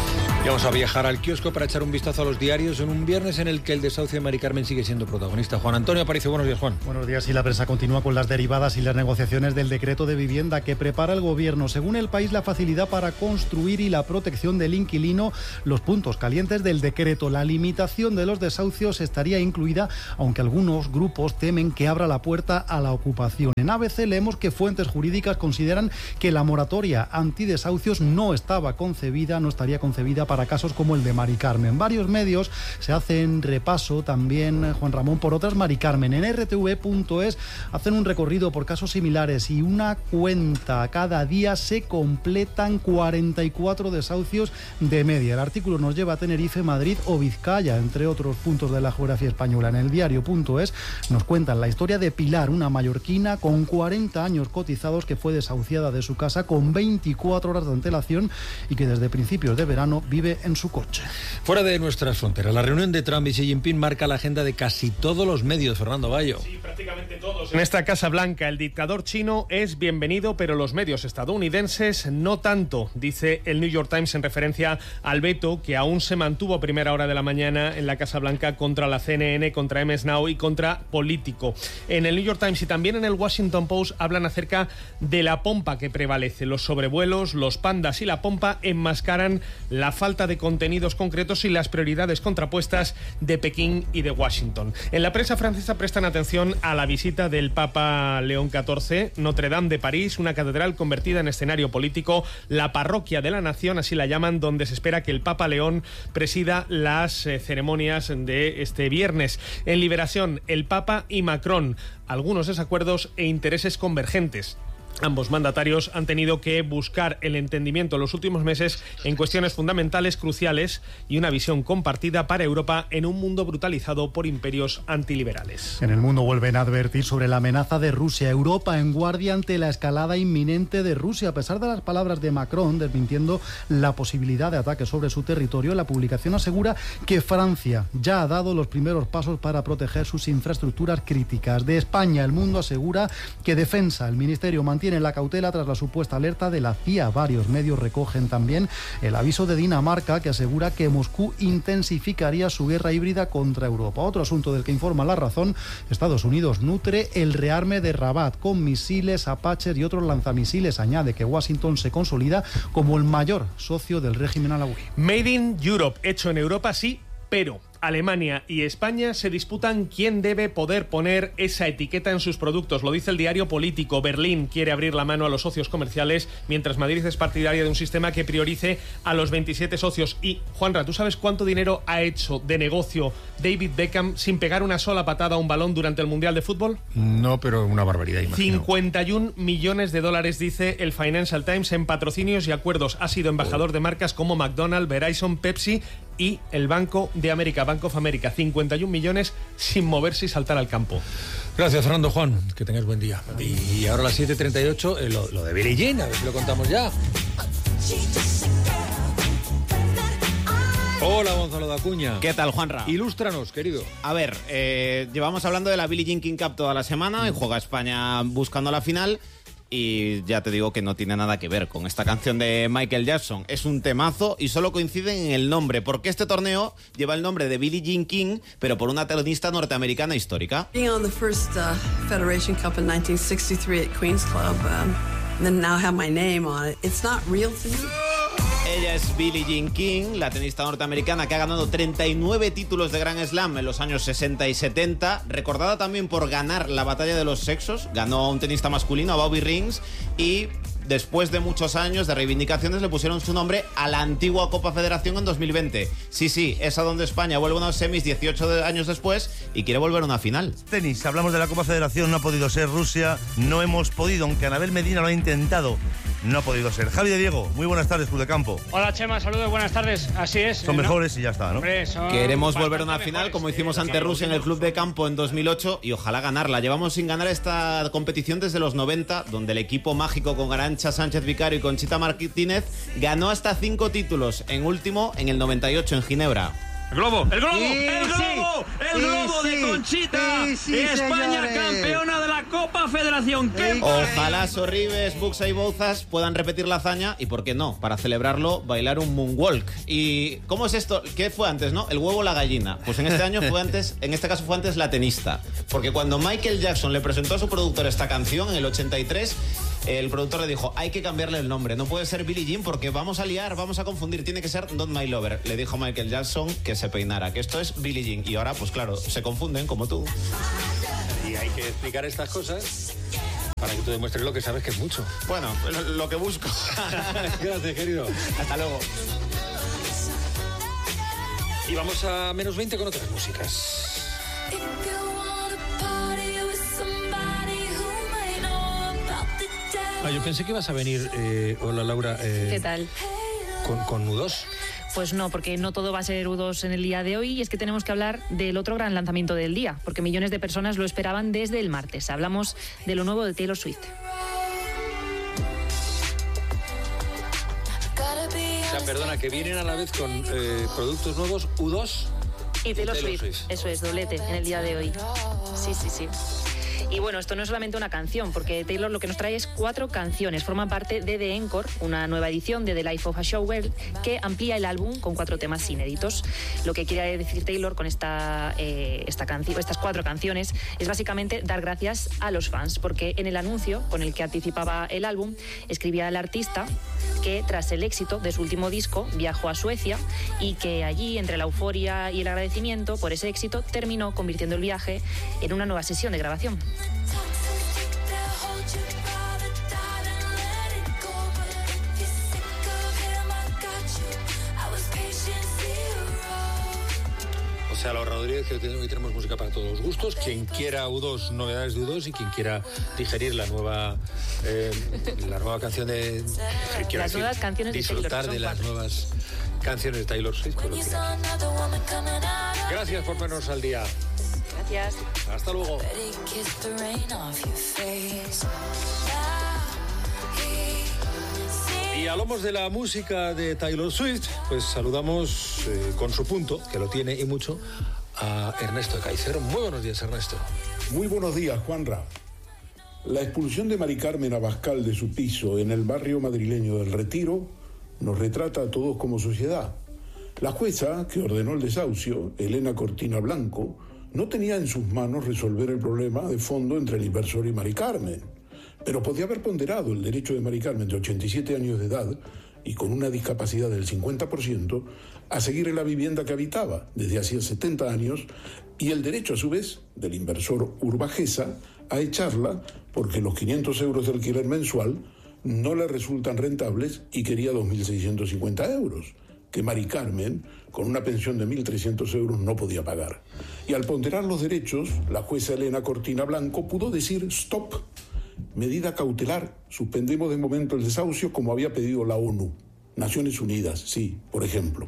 Y vamos a viajar al kiosco para echar un vistazo a los diarios en un viernes en el que el desahucio de Mari Carmen sigue siendo protagonista. Juan Antonio Aparicio, buenos días, Juan. Buenos días. Y la prensa continúa con las derivadas y las negociaciones del decreto de vivienda que prepara el gobierno. Según El País, la facilidad para construir y la protección del inquilino, los puntos calientes del decreto. La limitación de los desahucios estaría incluida, aunque algunos grupos temen que abra la puerta a la ocupación. En A B C leemos que fuentes jurídicas consideran que la moratoria antidesahucios no estaba concebida, no estaría concebida para casos como el de Mari Carmen. Varios medios se hacen repaso también, Juan Ramón, por otras Mari Carmen. En R T V punto es hacen un recorrido por casos similares y una cuenta. Cada día se completan cuarenta y cuatro desahucios de media. El artículo nos lleva a Tenerife, Madrid o Vizcaya, entre otros puntos de la geografía española. En el diario punto es nos cuentan la historia de Pilar, una mallorquina con cuarenta años cotizados que fue desahuciada de su casa con veinticuatro horas de antelación y que desde principios de verano vive en su coche. Fuera de nuestras fronteras, la reunión de Trump y Xi Jinping marca la agenda de casi todos los medios, Fernando Bayo. Sí, prácticamente todos. En esta Casa Blanca, el dictador chino es bienvenido, pero los medios estadounidenses no tanto, dice el New York Times en referencia al veto que aún se mantuvo a primera hora de la mañana en la Casa Blanca contra la C N N, contra M S Now y contra Político. En el New York Times y también en el Washington Post hablan acerca de la pompa que prevalece. Los sobrevuelos, los pandas y la pompa enmascaran la falta de contenidos concretos y las prioridades contrapuestas de Pekín y de Washington. En la prensa francesa prestan atención a la visita del Papa León catorce, Notre Dame de París, una catedral convertida en escenario político, la parroquia de la nación, así la llaman, donde se espera que el Papa León presida las eh, ceremonias de este viernes. En Liberación, el Papa y Macron, algunos desacuerdos e intereses convergentes. Ambos mandatarios han tenido que buscar el entendimiento en los últimos meses en cuestiones fundamentales, cruciales y una visión compartida para Europa en un mundo brutalizado por imperios antiliberales. En El Mundo vuelven a advertir sobre la amenaza de Rusia. Europa en guardia ante la escalada inminente de Rusia. A pesar de las palabras de Macron desmintiendo la posibilidad de ataque sobre su territorio, la publicación asegura que Francia ya ha dado los primeros pasos para proteger sus infraestructuras críticas. De España, El Mundo asegura que Defensa, el Ministerio mantiene Tiene la cautela tras la supuesta alerta de la C I A. Varios medios recogen también el aviso de Dinamarca que asegura que Moscú intensificaría su guerra híbrida contra Europa. Otro asunto del que informa La Razón, Estados Unidos nutre el rearme de Rabat con misiles, Apaches y otros lanzamisiles. Añade que Washington se consolida como el mayor socio del régimen alauí. Made in Europe, hecho en Europa sí, pero Alemania y España se disputan quién debe poder poner esa etiqueta en sus productos. Lo dice el diario Político. Berlín quiere abrir la mano a los socios comerciales, mientras Madrid es partidaria de un sistema que priorice a los veintisiete socios. Y, Juanra, ¿tú sabes cuánto dinero ha hecho de negocio David Beckham sin pegar una sola patada a un balón durante el Mundial de Fútbol? No, pero una barbaridad, imagino. cincuenta y un millones de dólares, dice el Financial Times, en patrocinios y acuerdos. Ha sido embajador de marcas como McDonald's, Verizon, Pepsi y el Banco de América, Bank of America. cincuenta y un millones sin moverse y saltar al campo. Gracias, Fernando. Juan, que tengáis buen día. Y ahora a las siete y treinta y ocho, eh, lo, lo de Billie Jean, a ver si lo contamos ya. Hola, Gonzalo de Acuña. ¿Qué tal, Juanra? Ilústranos, querido. A ver, eh, llevamos hablando de la Billie Jean King Cup toda la semana y juega España buscando la final. Y ya te digo que no tiene nada que ver con esta canción de Michael Jackson. Es un temazo y solo coinciden en el nombre, porque este torneo lleva el nombre de Billie Jean King, pero por una tenista norteamericana histórica. Being on the first uh, Federation Cup in nineteen sixty-three at Queen's Club, um, and then now have my name on it. It's not real to me. Ella es Billie Jean King, la tenista norteamericana que ha ganado treinta y nueve títulos de Grand Slam en los años sesenta y setenta, recordada también por ganar la batalla de los sexos. Ganó a un tenista masculino, a Bobby Rings, y después de muchos años de reivindicaciones le pusieron su nombre a la antigua Copa Federación en dos mil veinte. Sí, sí, es a donde España vuelve a unos semis dieciocho años después y quiere volver a una final. Tenis, hablamos de la Copa Federación, no ha podido ser Rusia, no hemos podido, aunque Anabel Medina lo ha intentado. No ha podido ser. Javi de Diego, muy buenas tardes, Club de Campo. Hola, Chema, saludos, buenas tardes. Así es. Son ¿no? mejores y ya está, ¿no? Hombre, son Queremos volver a una final, como hicimos ante Rusia en el Club de Campo en dos mil ocho, y ojalá ganarla. Llevamos sin ganar esta competición desde los noventa, donde el equipo mágico con Arantxa Sánchez Vicario y Conchita Martínez ganó hasta cinco títulos, en último en el noventa y ocho en Ginebra. globo, el globo, Sí, el sí. globo, el Sí, globo sí. de Conchita. Sí, sí, España señores. campeona de la Copa Federación. ¡Qué Ojalá Sorribes, Buxa y Bouzas puedan repetir la hazaña y, ¿por qué no? Para celebrarlo, bailar un moonwalk. ¿Y cómo es esto? ¿Qué fue antes, no? ¿El huevo o la gallina? Pues en este año fue antes, en este caso fue antes la tenista. Porque cuando Michael Jackson le presentó a su productor esta canción en el ochenta y tres, el productor le dijo, hay que cambiarle el nombre, no puede ser Billie Jean porque vamos a liar, vamos a confundir, tiene que ser Not My Lover. Le dijo Michael Jackson que se peinara, que esto es Billie Jean. Y ahora, pues claro, se confunden como tú. Y hay que explicar estas cosas para que tú demuestres lo que sabes, que es mucho. Bueno, lo, lo que busco. Gracias, querido. Hasta luego. Y vamos a menos veinte con otras músicas. Ah, yo pensé que ibas a venir, eh, hola Laura, eh, ¿Qué tal? con, con U dos. Pues no, porque no todo va a ser U dos en el día de hoy y es que tenemos que hablar del otro gran lanzamiento del día, porque millones de personas lo esperaban desde el martes. Hablamos de lo nuevo de Taylor Swift. O sea, perdona, que vienen a la vez con eh, productos nuevos U dos Y Taylor, Taylor Swift. Swift. Eso es, doblete en el día de hoy. Sí, sí, sí. Y bueno, esto no es solamente una canción, porque Taylor lo que nos trae es cuatro canciones. Forman parte de The Encore, una nueva edición de The Life of a Showgirl, que amplía el álbum con cuatro temas inéditos. Lo que quiere decir Taylor con esta, eh, esta canción, estas cuatro canciones es básicamente dar gracias a los fans, porque en el anuncio con el que anticipaba el álbum escribía el artista que tras el éxito de su último disco viajó a Suecia y que allí, entre la euforia y el agradecimiento por ese éxito, terminó convirtiendo el viaje en una nueva sesión de grabación. O sea, la Rodríguez, que hoy tenemos música para todos los gustos. Quien quiera U dos, novedades de U dos, y quien quiera digerir la nueva eh, la nueva canción de... Eh, quiero Las decir, nuevas canciones de Taylor, disfrutar son de las cuatro. nuevas canciones de Taylor Swift. Pues lo tiene aquí. Gracias por ponernos al día. Gracias. Hasta luego. Y hablamos de la música de Taylor Swift, pues saludamos eh, con su punto, que lo tiene y mucho, a Ernesto de Kaiser. Muy buenos días, Ernesto. Muy buenos días, Juanra. La expulsión de Mari Carmen Abascal de su piso en el barrio madrileño del Retiro nos retrata a todos como sociedad. La jueza que ordenó el desahucio, Elena Cortina Blanco, no tenía en sus manos resolver el problema de fondo entre el inversor y Mari Carmen, pero podía haber ponderado el derecho de Mari Carmen, de ochenta y siete años de edad y con una discapacidad del cincuenta por ciento, a seguir en la vivienda que habitaba desde hacía setenta años, y el derecho a su vez del inversor Urbajesa a echarla porque los quinientos euros de alquiler mensual no le resultan rentables y quería dos mil seiscientos cincuenta euros, que Mari Carmen, con una pensión de mil trescientos euros, no podía pagar. Y al ponderar los derechos, la jueza Elena Cortina Blanco pudo decir stop, medida cautelar, suspendemos de momento el desahucio como había pedido la ONU, Naciones Unidas, sí, por ejemplo.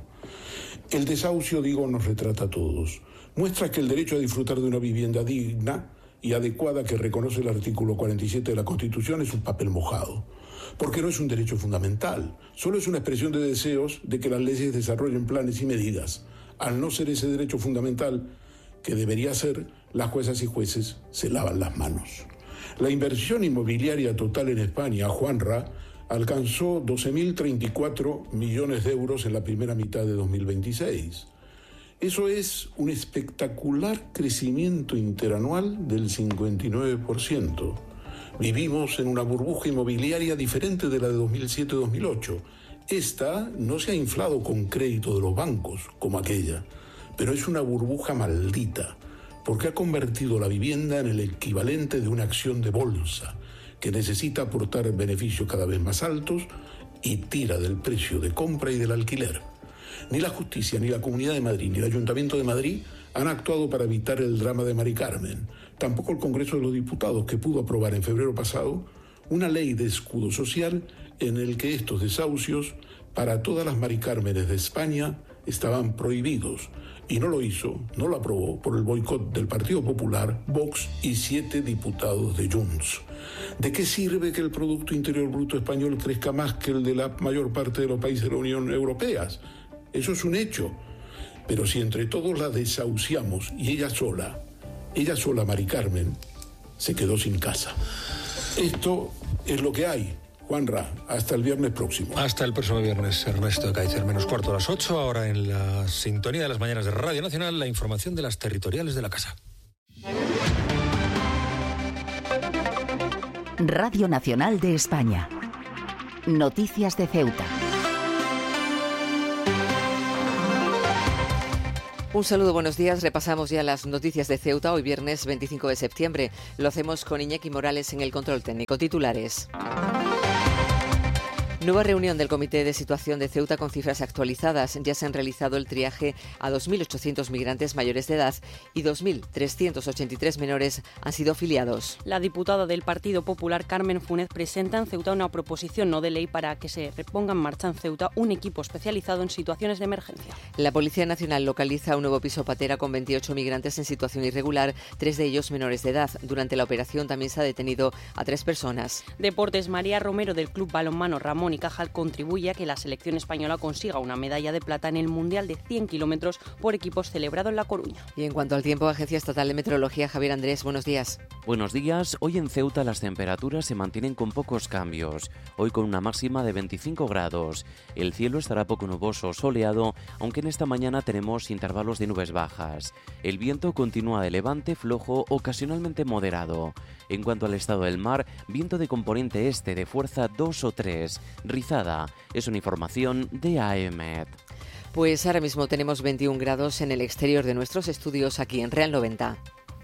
El desahucio, digo, nos retrata a todos. Muestra que el derecho a disfrutar de una vivienda digna y adecuada que reconoce el artículo cuarenta y siete de la Constitución es un papel mojado, porque no es un derecho fundamental, solo es una expresión de deseos de que las leyes desarrollen planes y medidas. Al no ser ese derecho fundamental, que debería ser, las juezas y jueces se lavan las manos. La inversión inmobiliaria total en España, Juanra, alcanzó doce mil treinta y cuatro millones de euros en la primera mitad de dos mil veintiséis. Eso es un espectacular crecimiento interanual del cincuenta y nueve por ciento. Vivimos en una burbuja inmobiliaria diferente de la de dos mil siete dos mil ocho. Esta no se ha inflado con crédito de los bancos, como aquella, pero es una burbuja maldita, porque ha convertido la vivienda en el equivalente de una acción de bolsa, que necesita aportar beneficios cada vez más altos y tira del precio de compra y del alquiler. Ni la justicia, ni la Comunidad de Madrid, ni el Ayuntamiento de Madrid han actuado para evitar el drama de Mari Carmen. Tampoco el Congreso de los Diputados, que pudo aprobar en febrero pasado una ley de escudo social en el que estos desahucios para todas las Mari Cármenes de España estaban prohibidos. Y no lo hizo, no lo aprobó por el boicot del Partido Popular, Vox y siete diputados de Junts. ¿De qué sirve que el Producto Interior Bruto español crezca más que el de la mayor parte de los países de la Unión Europea? Eso es un hecho. Pero si entre todos la desahuciamos y ella sola, ella sola, Mari Carmen, se quedó sin casa. Esto es lo que hay. Juanra, hasta el viernes próximo. Hasta el próximo viernes, Ernesto Kaiser, menos cuarto a las ocho. Ahora en la sintonía de las mañanas de Radio Nacional, la información de las territoriales de la casa. Radio Nacional de España. Noticias de Ceuta. Un saludo, buenos días. Repasamos ya las noticias de Ceuta hoy viernes veinticinco de septiembre. Lo hacemos con Iñaki Morales en el control técnico. Titulares. Nueva reunión del Comité de Situación de Ceuta con cifras actualizadas. Ya se han realizado el triaje a dos mil ochocientos migrantes mayores de edad y dos mil trescientos ochenta y tres menores han sido filiados. La diputada del Partido Popular, Carmen Funes, presenta en Ceuta una proposición no de ley para que se reponga en marcha en Ceuta un equipo especializado en situaciones de emergencia. La Policía Nacional localiza un nuevo piso patera con veintiocho migrantes en situación irregular, tres de ellos menores de edad. Durante la operación también se ha detenido a tres personas. Deportes, María Romero del Club Balonmano Ramón y Cajal contribuye a que la selección española consiga una medalla de plata en el Mundial de cien kilómetros por equipos celebrado en La Coruña. Y en cuanto al tiempo, Agencia Estatal de Meteorología, Javier Andrés, buenos días. Buenos días. Hoy en Ceuta las temperaturas se mantienen con pocos cambios. Hoy con una máxima de veinticinco grados. El cielo estará poco nuboso, soleado, aunque en esta mañana tenemos intervalos de nubes bajas. El viento continúa de levante flojo, ocasionalmente moderado. En cuanto al estado del mar, viento de componente este de fuerza dos o tres. Rizada. Es una información de A E M E T. Pues ahora mismo tenemos veintiún grados en el exterior de nuestros estudios aquí en Real noventa.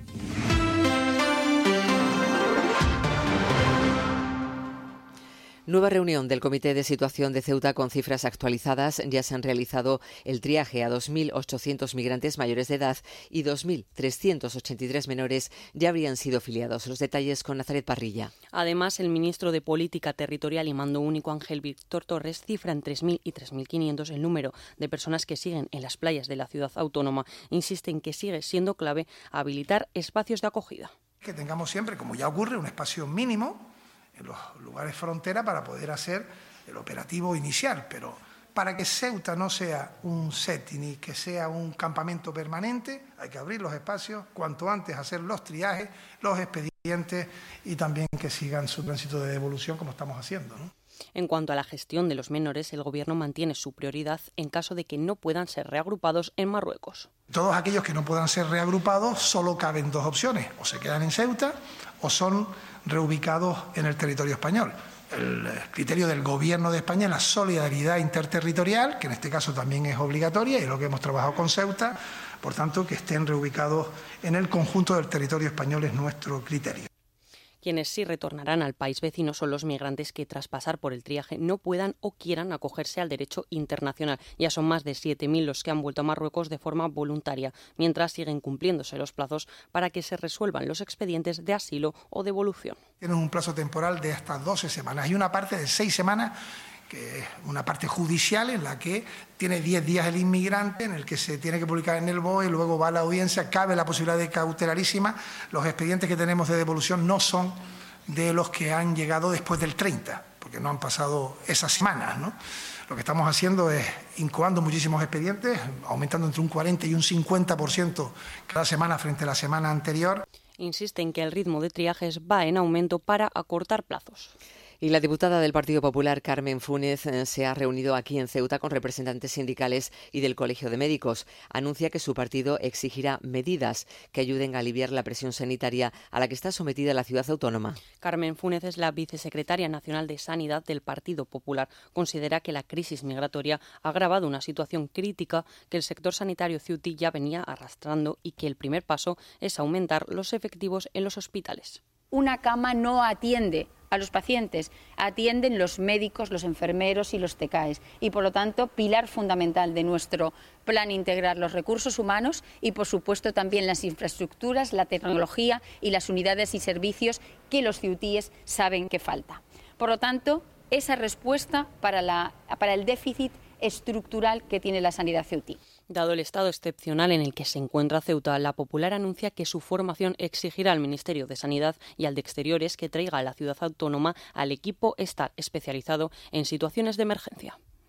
Nueva reunión del Comité de Situación de Ceuta con cifras actualizadas. Ya se han realizado el triaje a dos mil ochocientos migrantes mayores de edad y dos mil trescientos ochenta y tres menores ya habrían sido filiados. Los detalles con Nazaret Parrilla. Además, el ministro de Política Territorial y Mando Único, Ángel Víctor Torres, cifra en tres mil y tres mil quinientos el número de personas que siguen en las playas de la ciudad autónoma. Insiste en que sigue siendo clave habilitar espacios de acogida. Que tengamos siempre, como ya ocurre, un espacio mínimo en los lugares frontera para poder hacer el operativo inicial, pero para que Ceuta no sea un setting y que sea un campamento permanente, hay que abrir los espacios, cuanto antes hacer los triajes, los expedientes y también que sigan su tránsito de devolución como estamos haciendo, ¿no? En cuanto a la gestión de los menores, el Gobierno mantiene su prioridad en caso de que no puedan ser reagrupados en Marruecos. Todos aquellos que no puedan ser reagrupados, solo caben dos opciones, o se quedan en Ceuta o son reubicados en el territorio español. El criterio del Gobierno de España es la solidaridad interterritorial, que en este caso también es obligatoria, y es lo que hemos trabajado con Ceuta, por tanto, que estén reubicados en el conjunto del territorio español es nuestro criterio. Quienes sí retornarán al país vecino son los migrantes que, tras pasar por el triaje, no puedan o quieran acogerse al derecho internacional. Ya son más de siete mil los que han vuelto a Marruecos de forma voluntaria, mientras siguen cumpliéndose los plazos para que se resuelvan los expedientes de asilo o devolución. Tienen un plazo temporal de hasta doce semanas. Hay una parte de seis semanas que es una parte judicial en la que tiene diez días el inmigrante, en el que se tiene que publicar en el B O E, luego va a la audiencia, cabe la posibilidad de cautelarísima. Los expedientes que tenemos de devolución no son de los que han llegado después del treinta, porque no han pasado esas semanas, ¿no? Lo que estamos haciendo es incoando muchísimos expedientes, aumentando entre un cuarenta y un cincuenta por ciento cada semana frente a la semana anterior. Insiste en que el ritmo de triajes va en aumento para acortar plazos. Y la diputada del Partido Popular, Carmen Funes, se ha reunido aquí en Ceuta con representantes sindicales y del Colegio de Médicos. Anuncia que su partido exigirá medidas que ayuden a aliviar la presión sanitaria a la que está sometida la ciudad autónoma. Carmen Funes es la vicesecretaria nacional de Sanidad del Partido Popular. Considera que la crisis migratoria ha agravado una situación crítica que el sector sanitario ceutí ya venía arrastrando y que el primer paso es aumentar los efectivos en los hospitales. Una cama no atiende a los pacientes, atienden los médicos, los enfermeros y los T C A E S. Y, por lo tanto, pilar fundamental de nuestro plan integrar los recursos humanos y, por supuesto, también las infraestructuras, la tecnología y las unidades y servicios que los ceutíes saben que falta. Por lo tanto, esa respuesta para, la, para el déficit estructural que tiene la sanidad ceutí. Dado el estado excepcional en el que se encuentra Ceuta, la Popular anuncia que su formación exigirá al Ministerio de Sanidad y al de Exteriores que traiga a la ciudad autónoma al equipo estar especializado en situaciones de emergencia.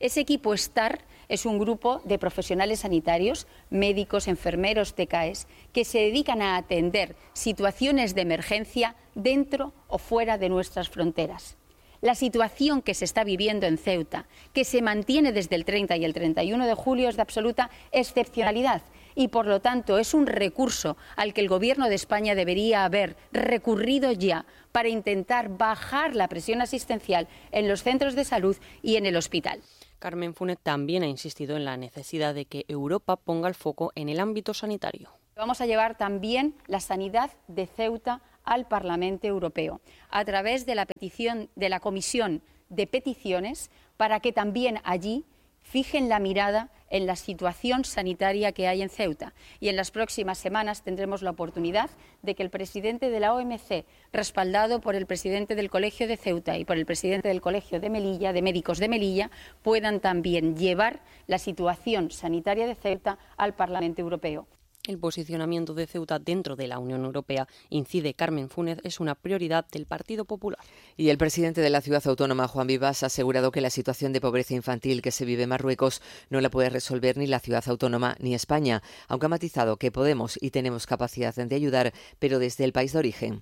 Ese equipo STAR es un grupo de profesionales sanitarios, médicos, enfermeros, T K Es, que se dedican a atender situaciones de emergencia dentro o fuera de nuestras fronteras. La situación que se está viviendo en Ceuta, que se mantiene desde el treinta y el treinta y uno de julio, es de absoluta excepcionalidad y, por lo tanto, es un recurso al que el Gobierno de España debería haber recurrido ya para intentar bajar la presión asistencial en los centros de salud y en el hospital. Carmen Funes también ha insistido en la necesidad de que Europa ponga el foco en el ámbito sanitario. Vamos a llevar también la sanidad de Ceuta al Parlamento Europeo a través de la petición de la Comisión de Peticiones para que también allí fijen la mirada en la situación sanitaria que hay en Ceuta. Y en las próximas semanas tendremos la oportunidad de que el presidente de la O M C, respaldado por el presidente del Colegio de Ceuta y por el presidente del Colegio de Melilla, de Médicos de Melilla, puedan también llevar la situación sanitaria de Ceuta al Parlamento Europeo. El posicionamiento de Ceuta dentro de la Unión Europea, incide Carmen Funes, es una prioridad del Partido Popular. Y el presidente de la ciudad autónoma, Juan Vivas, ha asegurado que la situación de pobreza infantil que se vive en Marruecos no la puede resolver ni la ciudad autónoma ni España, aunque ha matizado que podemos y tenemos capacidad de ayudar, pero desde el país de origen.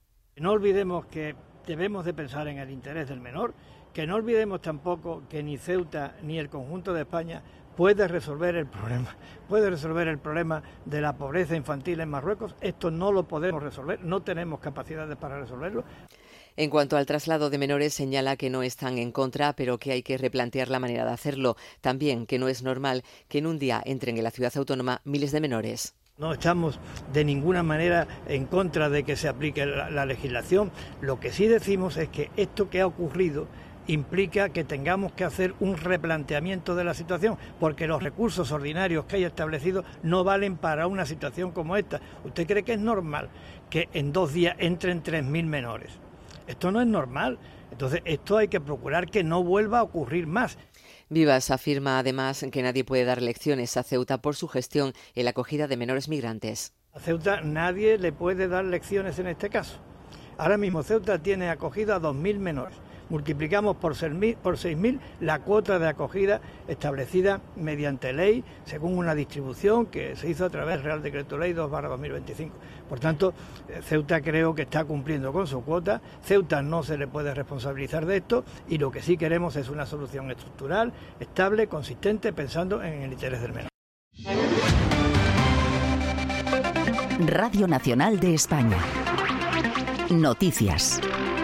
No olvidemos que debemos de pensar en el interés del menor, que no olvidemos tampoco que ni Ceuta ni el conjunto de España puede resolver el problema, puede resolver el problema de la pobreza infantil en Marruecos. Esto no lo podemos resolver, no tenemos capacidades para resolverlo. En cuanto al traslado de menores, señala que no están en contra, pero que hay que replantear la manera de hacerlo. También que no es normal que en un día entren en la ciudad autónoma miles de menores. No estamos de ninguna manera en contra de que se aplique la, la legislación. Lo que sí decimos es que esto que ha ocurrido implica que tengamos que hacer un replanteamiento de la situación, porque los recursos ordinarios que hay establecidos no valen para una situación como esta. ¿Usted cree que es normal que en dos días entren tres mil menores? Esto no es normal. Entonces, esto hay que procurar que no vuelva a ocurrir más. Vivas afirma además que nadie puede dar lecciones a Ceuta por su gestión en la acogida de menores migrantes. A Ceuta nadie le puede dar lecciones en este caso. Ahora mismo Ceuta tiene acogida a dos mil menores. Multiplicamos por seis mil la cuota de acogida establecida mediante ley, según una distribución que se hizo a través del Real Decreto Ley dos barra dos mil veinticinco. Por tanto, Ceuta creo que está cumpliendo con su cuota. Ceuta no se le puede responsabilizar de esto y lo que sí queremos es una solución estructural, estable, consistente, pensando en el interés del menor. Radio Nacional de España. Noticias.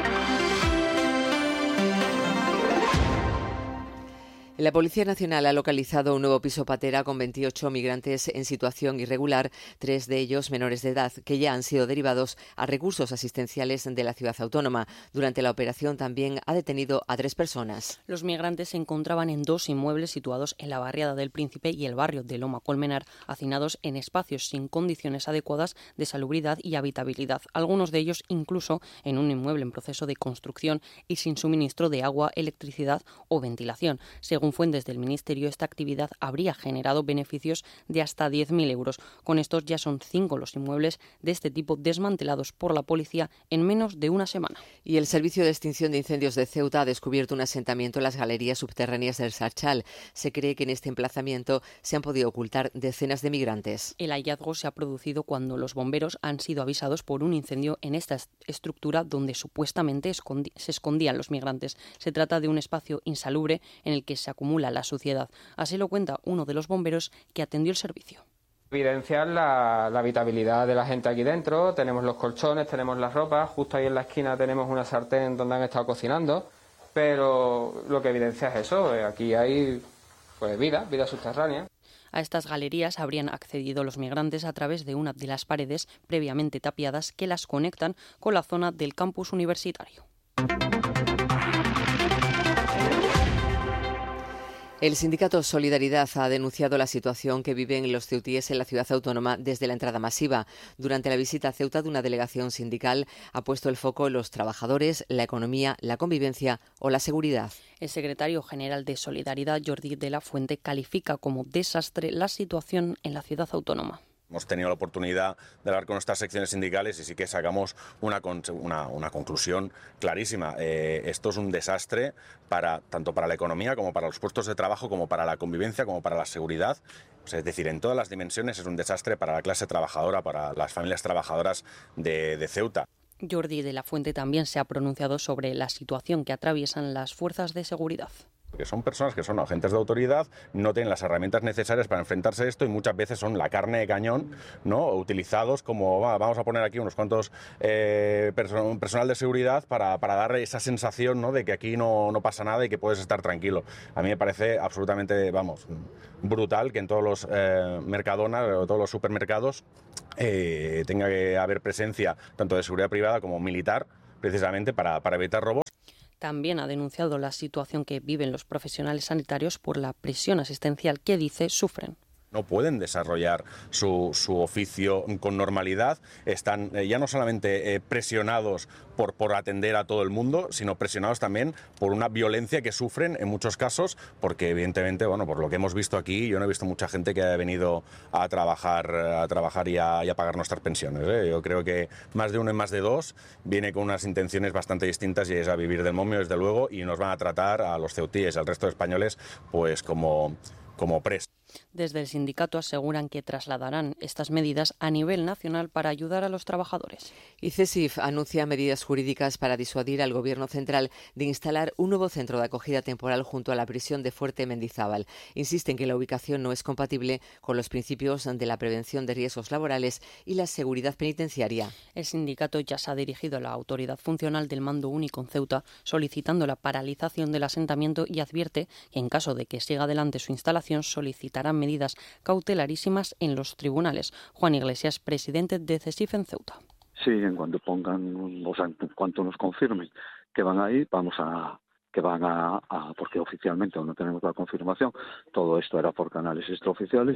La Policía Nacional ha localizado un nuevo piso patera con veintiocho migrantes en situación irregular, tres de ellos menores de edad, que ya han sido derivados a recursos asistenciales de la ciudad autónoma. Durante la operación también ha detenido a tres personas. Los migrantes se encontraban en dos inmuebles situados en la barriada del Príncipe y el barrio de Loma Colmenar, hacinados en espacios sin condiciones adecuadas de salubridad y habitabilidad. Algunos de ellos incluso en un inmueble en proceso de construcción y sin suministro de agua, electricidad o ventilación. Según Según fuentes del Ministerio, esta actividad habría generado beneficios de hasta diez mil euros. Con estos ya son cinco los inmuebles de este tipo desmantelados por la policía en menos de una semana. Y el Servicio de Extinción de Incendios de Ceuta ha descubierto un asentamiento en las galerías subterráneas del Sarchal. Se cree que en este emplazamiento se han podido ocultar decenas de migrantes. El hallazgo se ha producido cuando los bomberos han sido avisados por un incendio en esta estructura donde supuestamente escondi- se escondían los migrantes. Se trata de un espacio insalubre en el que se acumula la suciedad. Así lo cuenta uno de los bomberos que atendió el servicio. Evidenciar la, la habitabilidad de la gente aquí dentro. Tenemos los colchones, tenemos las ropas. Justo ahí en la esquina tenemos una sartén donde han estado cocinando. Pero lo que evidencia es eso. Aquí hay pues vida, vida subterránea. A estas galerías habrían accedido los migrantes a través de una de las paredes previamente tapiadas que las conectan con la zona del campus universitario. El sindicato Solidaridad ha denunciado la situación que viven los ceutíes en la ciudad autónoma desde la entrada masiva. Durante la visita a Ceuta de una delegación sindical ha puesto el foco en los trabajadores, la economía, la convivencia o la seguridad. El secretario general de Solidaridad, Jordi de la Fuente, califica como desastre la situación en la ciudad autónoma. Hemos tenido la oportunidad de hablar con nuestras secciones sindicales y sí que sacamos una, una, una conclusión clarísima. Eh, esto es un desastre para, tanto para la economía como para los puestos de trabajo, como para la convivencia, como para la seguridad. O sea, es decir, en todas las dimensiones es un desastre para la clase trabajadora, para las familias trabajadoras de, de Ceuta. Jordi de la Fuente también se ha pronunciado sobre la situación que atraviesan las fuerzas de seguridad. Que son personas que son agentes de autoridad, no tienen las herramientas necesarias para enfrentarse a esto y muchas veces son la carne de cañón, ¿no? Utilizados como va, vamos a poner aquí unos cuantos eh, person personal de seguridad para, para darle esa sensación, ¿no?, de que aquí no, no pasa nada y que puedes estar tranquilo. A mí me parece absolutamente, vamos, brutal que en todos los eh, Mercadona o todos los supermercados eh, tenga que haber presencia tanto de seguridad privada como militar, precisamente para, para evitar robos. También ha denunciado la situación que viven los profesionales sanitarios por la presión asistencial que dice sufren. No pueden desarrollar su, su oficio con normalidad, están eh, ya no solamente eh, presionados por, por atender a todo el mundo, sino presionados también por una violencia que sufren en muchos casos, porque evidentemente, bueno, por lo que hemos visto aquí, yo no he visto mucha gente que haya venido a trabajar, a trabajar y, a, y a pagar nuestras pensiones, ¿eh? Yo creo que más de uno y más de dos viene con unas intenciones bastante distintas y es a vivir del momio, desde luego, y nos van a tratar a los ceutíes y al resto de españoles pues como, como presos. Desde el sindicato aseguran que trasladarán estas medidas a nivel nacional para ayudar a los trabajadores. Y CESIF anuncia medidas jurídicas para disuadir al Gobierno central de instalar un nuevo centro de acogida temporal junto a la prisión de Fuerte Mendizábal. Insisten que la ubicación no es compatible con los principios de la prevención de riesgos laborales y la seguridad penitenciaria. El sindicato ya se ha dirigido a la autoridad funcional del Mando Único en Ceuta solicitando la paralización del asentamiento y advierte que en caso de que siga adelante su instalación solicitará medidas cautelarísimas en los tribunales. Juan Iglesias, presidente de CESIF en Ceuta. Sí, en cuanto pongan, o sea, en cuanto nos confirmen que van ahí, vamos a que van a, a porque oficialmente aún no tenemos la confirmación, todo esto era por canales extraoficiales,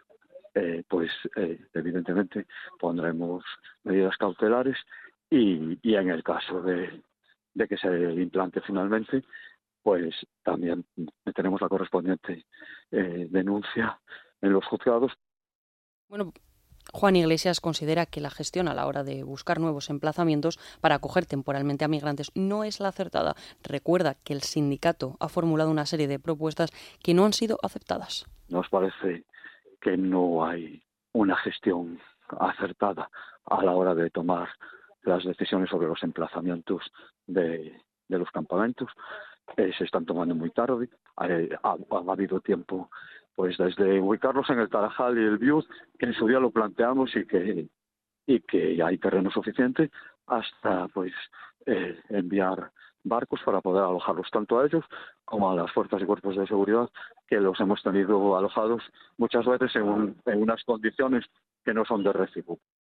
eh, pues eh, evidentemente pondremos medidas cautelares y, y en el caso de, de que se implante finalmente, pues también tenemos la correspondiente eh, denuncia en los juzgados. Bueno, Juan Iglesias considera que la gestión a la hora de buscar nuevos emplazamientos para acoger temporalmente a migrantes no es la acertada. Recuerda que el sindicato ha formulado una serie de propuestas que no han sido aceptadas. Nos parece que no hay una gestión acertada a la hora de tomar las decisiones sobre los emplazamientos de, de los campamentos. Eh, se están tomando muy tarde, eh, ha, ha habido tiempo pues desde ubicarlos en el Tarajal y el Biud, que en su día lo planteamos y que y que hay terreno suficiente, hasta pues eh, enviar barcos para poder alojarlos tanto a ellos como a las fuerzas y cuerpos de seguridad, que los hemos tenido alojados muchas veces en, un, en unas condiciones que no son de recibo.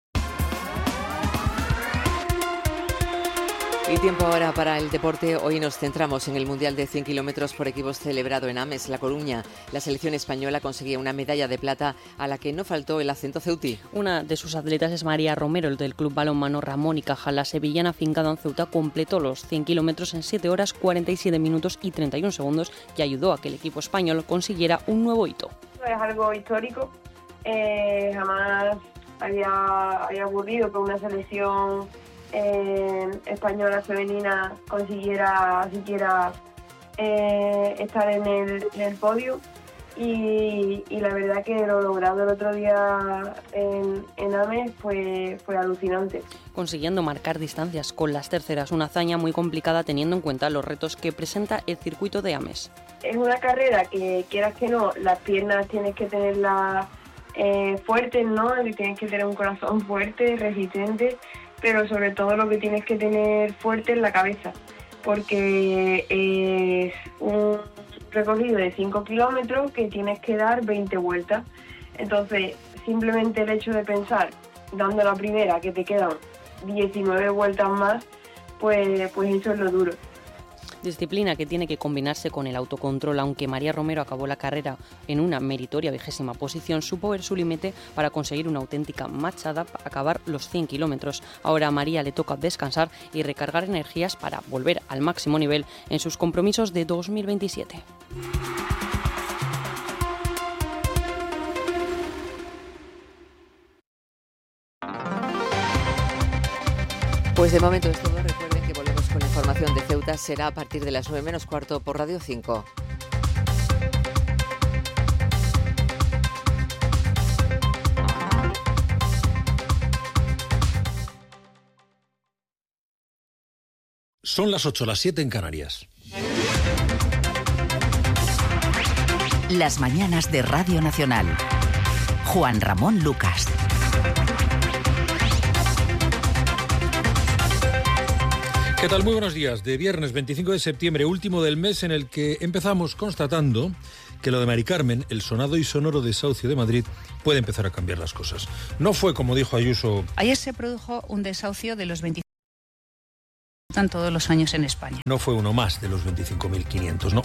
Y tiempo ahora para el deporte. Hoy nos centramos en el Mundial de cien kilómetros por equipos celebrado en Ames, La Coruña. La selección española conseguía una medalla de plata a la que no faltó el acento ceutí. Una de sus atletas es María Romero, el del club balonmano Ramón y Cajal. La sevillana afincada en Ceuta completó los cien kilómetros en siete horas, cuarenta y siete minutos y treinta y un segundos y ayudó a que el equipo español consiguiera un nuevo hito. Es algo histórico. Eh, jamás había, había ocurrido que una selección Eh, española femenina consiguiera siquiera eh, estar en el, en el podio y, y la verdad que lo logrado el otro día en, en Ames fue, fue alucinante. Consiguiendo marcar distancias con las terceras, una hazaña muy complicada teniendo en cuenta los retos que presenta el circuito de Ames. Es una carrera que quieras que no, las piernas tienes que tenerlas eh, fuertes, ¿no? Tienes que tener un corazón fuerte, resistente, pero sobre todo lo que tienes que tener fuerte es la cabeza, porque es un recorrido de cinco kilómetros que tienes que dar veinte vueltas. Entonces, simplemente el hecho de pensar, dando la primera, que te quedan diecinueve vueltas más, pues, pues eso es lo duro. Disciplina que tiene que combinarse con el autocontrol. Aunque María Romero acabó la carrera en una meritoria vigésima posición, supo ver su límite para conseguir una auténtica machada para acabar los cien kilómetros. Ahora a María le toca descansar y recargar energías para volver al máximo nivel en sus compromisos de dos mil veintisiete. Pues de momento es todo. Recuerden que volvemos con la información de Ceuta. Será a partir de las nueve menos cuarto por Radio cinco. Son las ocho, las siete en Canarias. Las mañanas de Radio Nacional. Juan Ramón Lucas. ¿Qué tal? Muy buenos días. De viernes veinticinco de septiembre, último del mes, en el que empezamos constatando que lo de Mari Carmen, el sonado y sonoro desahucio de Madrid, puede empezar a cambiar las cosas. No fue, como dijo Ayuso... Ayer se produjo un desahucio de los veinticinco están todos los años en España. No fue uno más de los veinticinco mil quinientos, no.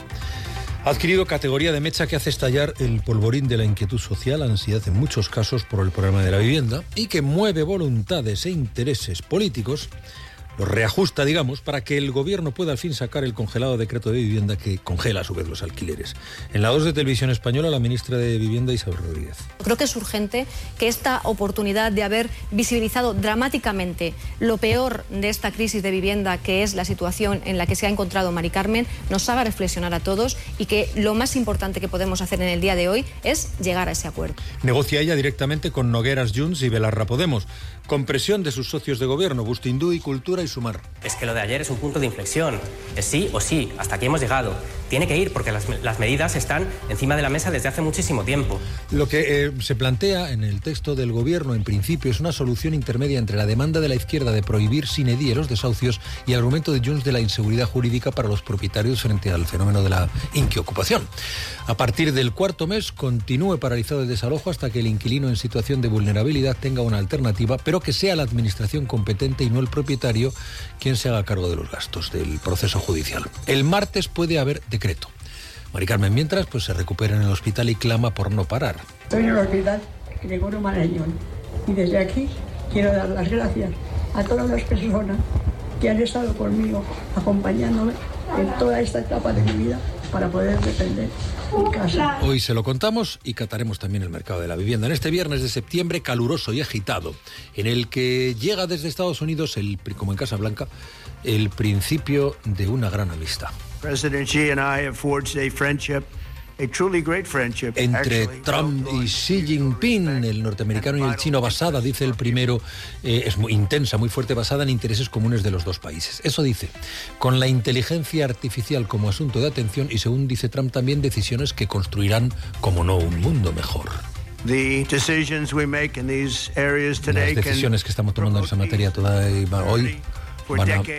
Ha adquirido categoría de mecha que hace estallar el polvorín de la inquietud social, ansiedad en muchos casos por el problema de la vivienda, y que mueve voluntades e intereses políticos, los reajusta, digamos, para que el gobierno pueda al fin sacar el congelado decreto de vivienda que congela a su vez los alquileres. En la dos de Televisión Española, la ministra de Vivienda, Isabel Rodríguez. Creo que es urgente que esta oportunidad de haber visibilizado dramáticamente lo peor de esta crisis de vivienda, que es la situación en la que se ha encontrado Mari Carmen, nos haga reflexionar a todos y que lo más importante que podemos hacer en el día de hoy es llegar a ese acuerdo. Negocia ella directamente con Nogueras Junts y Belarra Podemos, con presión de sus socios de gobierno, Bustindu y Cultura y Sumar. Es que lo de ayer es un punto de inflexión. Es sí o sí, hasta aquí hemos llegado. Tiene que ir porque las, las medidas están encima de la mesa desde hace muchísimo tiempo. Lo que eh, se plantea en el texto del gobierno, en principio, es una solución intermedia entre la demanda de la izquierda de prohibir sin edie los desahucios y el argumento de Junts de la inseguridad jurídica para los propietarios frente al fenómeno de la inquiocupación. A partir del cuarto mes, continúe paralizado el desalojo hasta que el inquilino en situación de vulnerabilidad tenga una alternativa, pero que sea la administración competente y no el propietario quien se haga cargo de los gastos del proceso judicial. El martes puede haber decreto. Mari Carmen, mientras, pues se recupera en el hospital y clama por no parar. Estoy en el hospital Gregorio Marañón y desde aquí quiero dar las gracias a todas las personas que han estado conmigo, acompañándome en toda esta etapa de mi vida para poder defender mi casa. Hoy se lo contamos y cataremos también el mercado de la vivienda. En este viernes de septiembre caluroso y agitado, en el que llega desde Estados Unidos, el, como en Casa Blanca, el principio de una gran amistad. President Xi and I have forged a friendship, a truly great friendship. Entre Trump y Xi Jinping, el norteamericano y el chino, basada, dice el primero, eh, es muy intensa, muy fuerte, basada en intereses comunes de los dos países. Eso dice, con la inteligencia artificial como asunto de atención y, según dice Trump, también decisiones que construirán, como no, un mundo mejor. The decisions we make in these areas today Las decisiones que estamos tomando en esa materia toda hoy van a,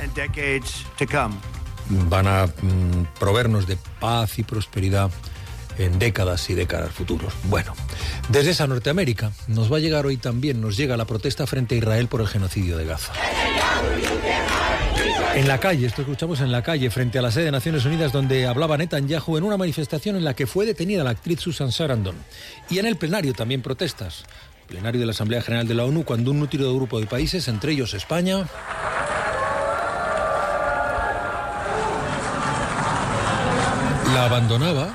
van a mm, proveernos de paz y prosperidad en décadas y décadas futuros. Bueno, desde esa Norteamérica nos va a llegar hoy también, nos llega la protesta frente a Israel por el genocidio de Gaza. En la calle, esto escuchamos en la calle, frente a la sede de Naciones Unidas, donde hablaba Netanyahu en una manifestación en la que fue detenida la actriz Susan Sarandon. Y en el plenario también protestas. Plenario de la Asamblea General de la ONU, cuando un nutrido grupo de países, entre ellos España, la abandonaba.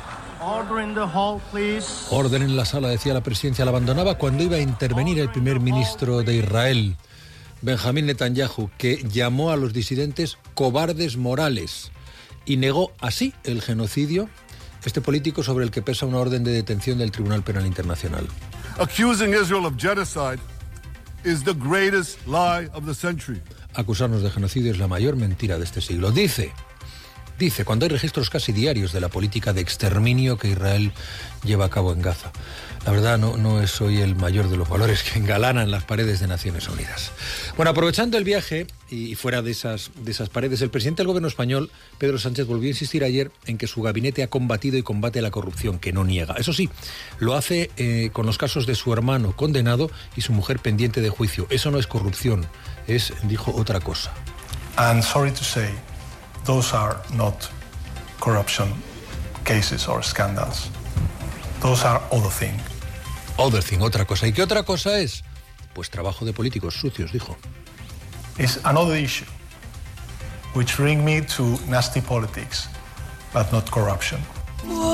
Orden en la sala, decía la presidencia, la abandonaba cuando iba a intervenir el primer ministro de Israel, Benjamín Netanyahu, que llamó a los disidentes cobardes morales y negó así el genocidio, este político sobre el que pesa una orden de detención del Tribunal Penal Internacional. Accusing Israel of genocide is the greatest lie of the century. Acusarnos de genocidio es la mayor mentira de este siglo. Dice, dice, cuando hay registros casi diarios de la política de exterminio que Israel lleva a cabo en Gaza. La verdad no, no es hoy el mayor de los valores que engalanan las paredes de Naciones Unidas. Bueno, aprovechando el viaje y fuera de esas, de esas paredes, el presidente del gobierno español, Pedro Sánchez, volvió a insistir ayer en que su gabinete ha combatido y combate la corrupción, que no niega. Eso sí, lo hace eh, con los casos de su hermano condenado y su mujer pendiente de juicio. Eso no es corrupción, es, dijo, otra cosa. And sorry to say, those are not corruption cases or scandals. Those are other things. Other thing, otra cosa. ¿Y qué otra cosa es? Pues trabajo de políticos sucios, dijo. It's another issue, which bring me to nasty politics, but not corruption.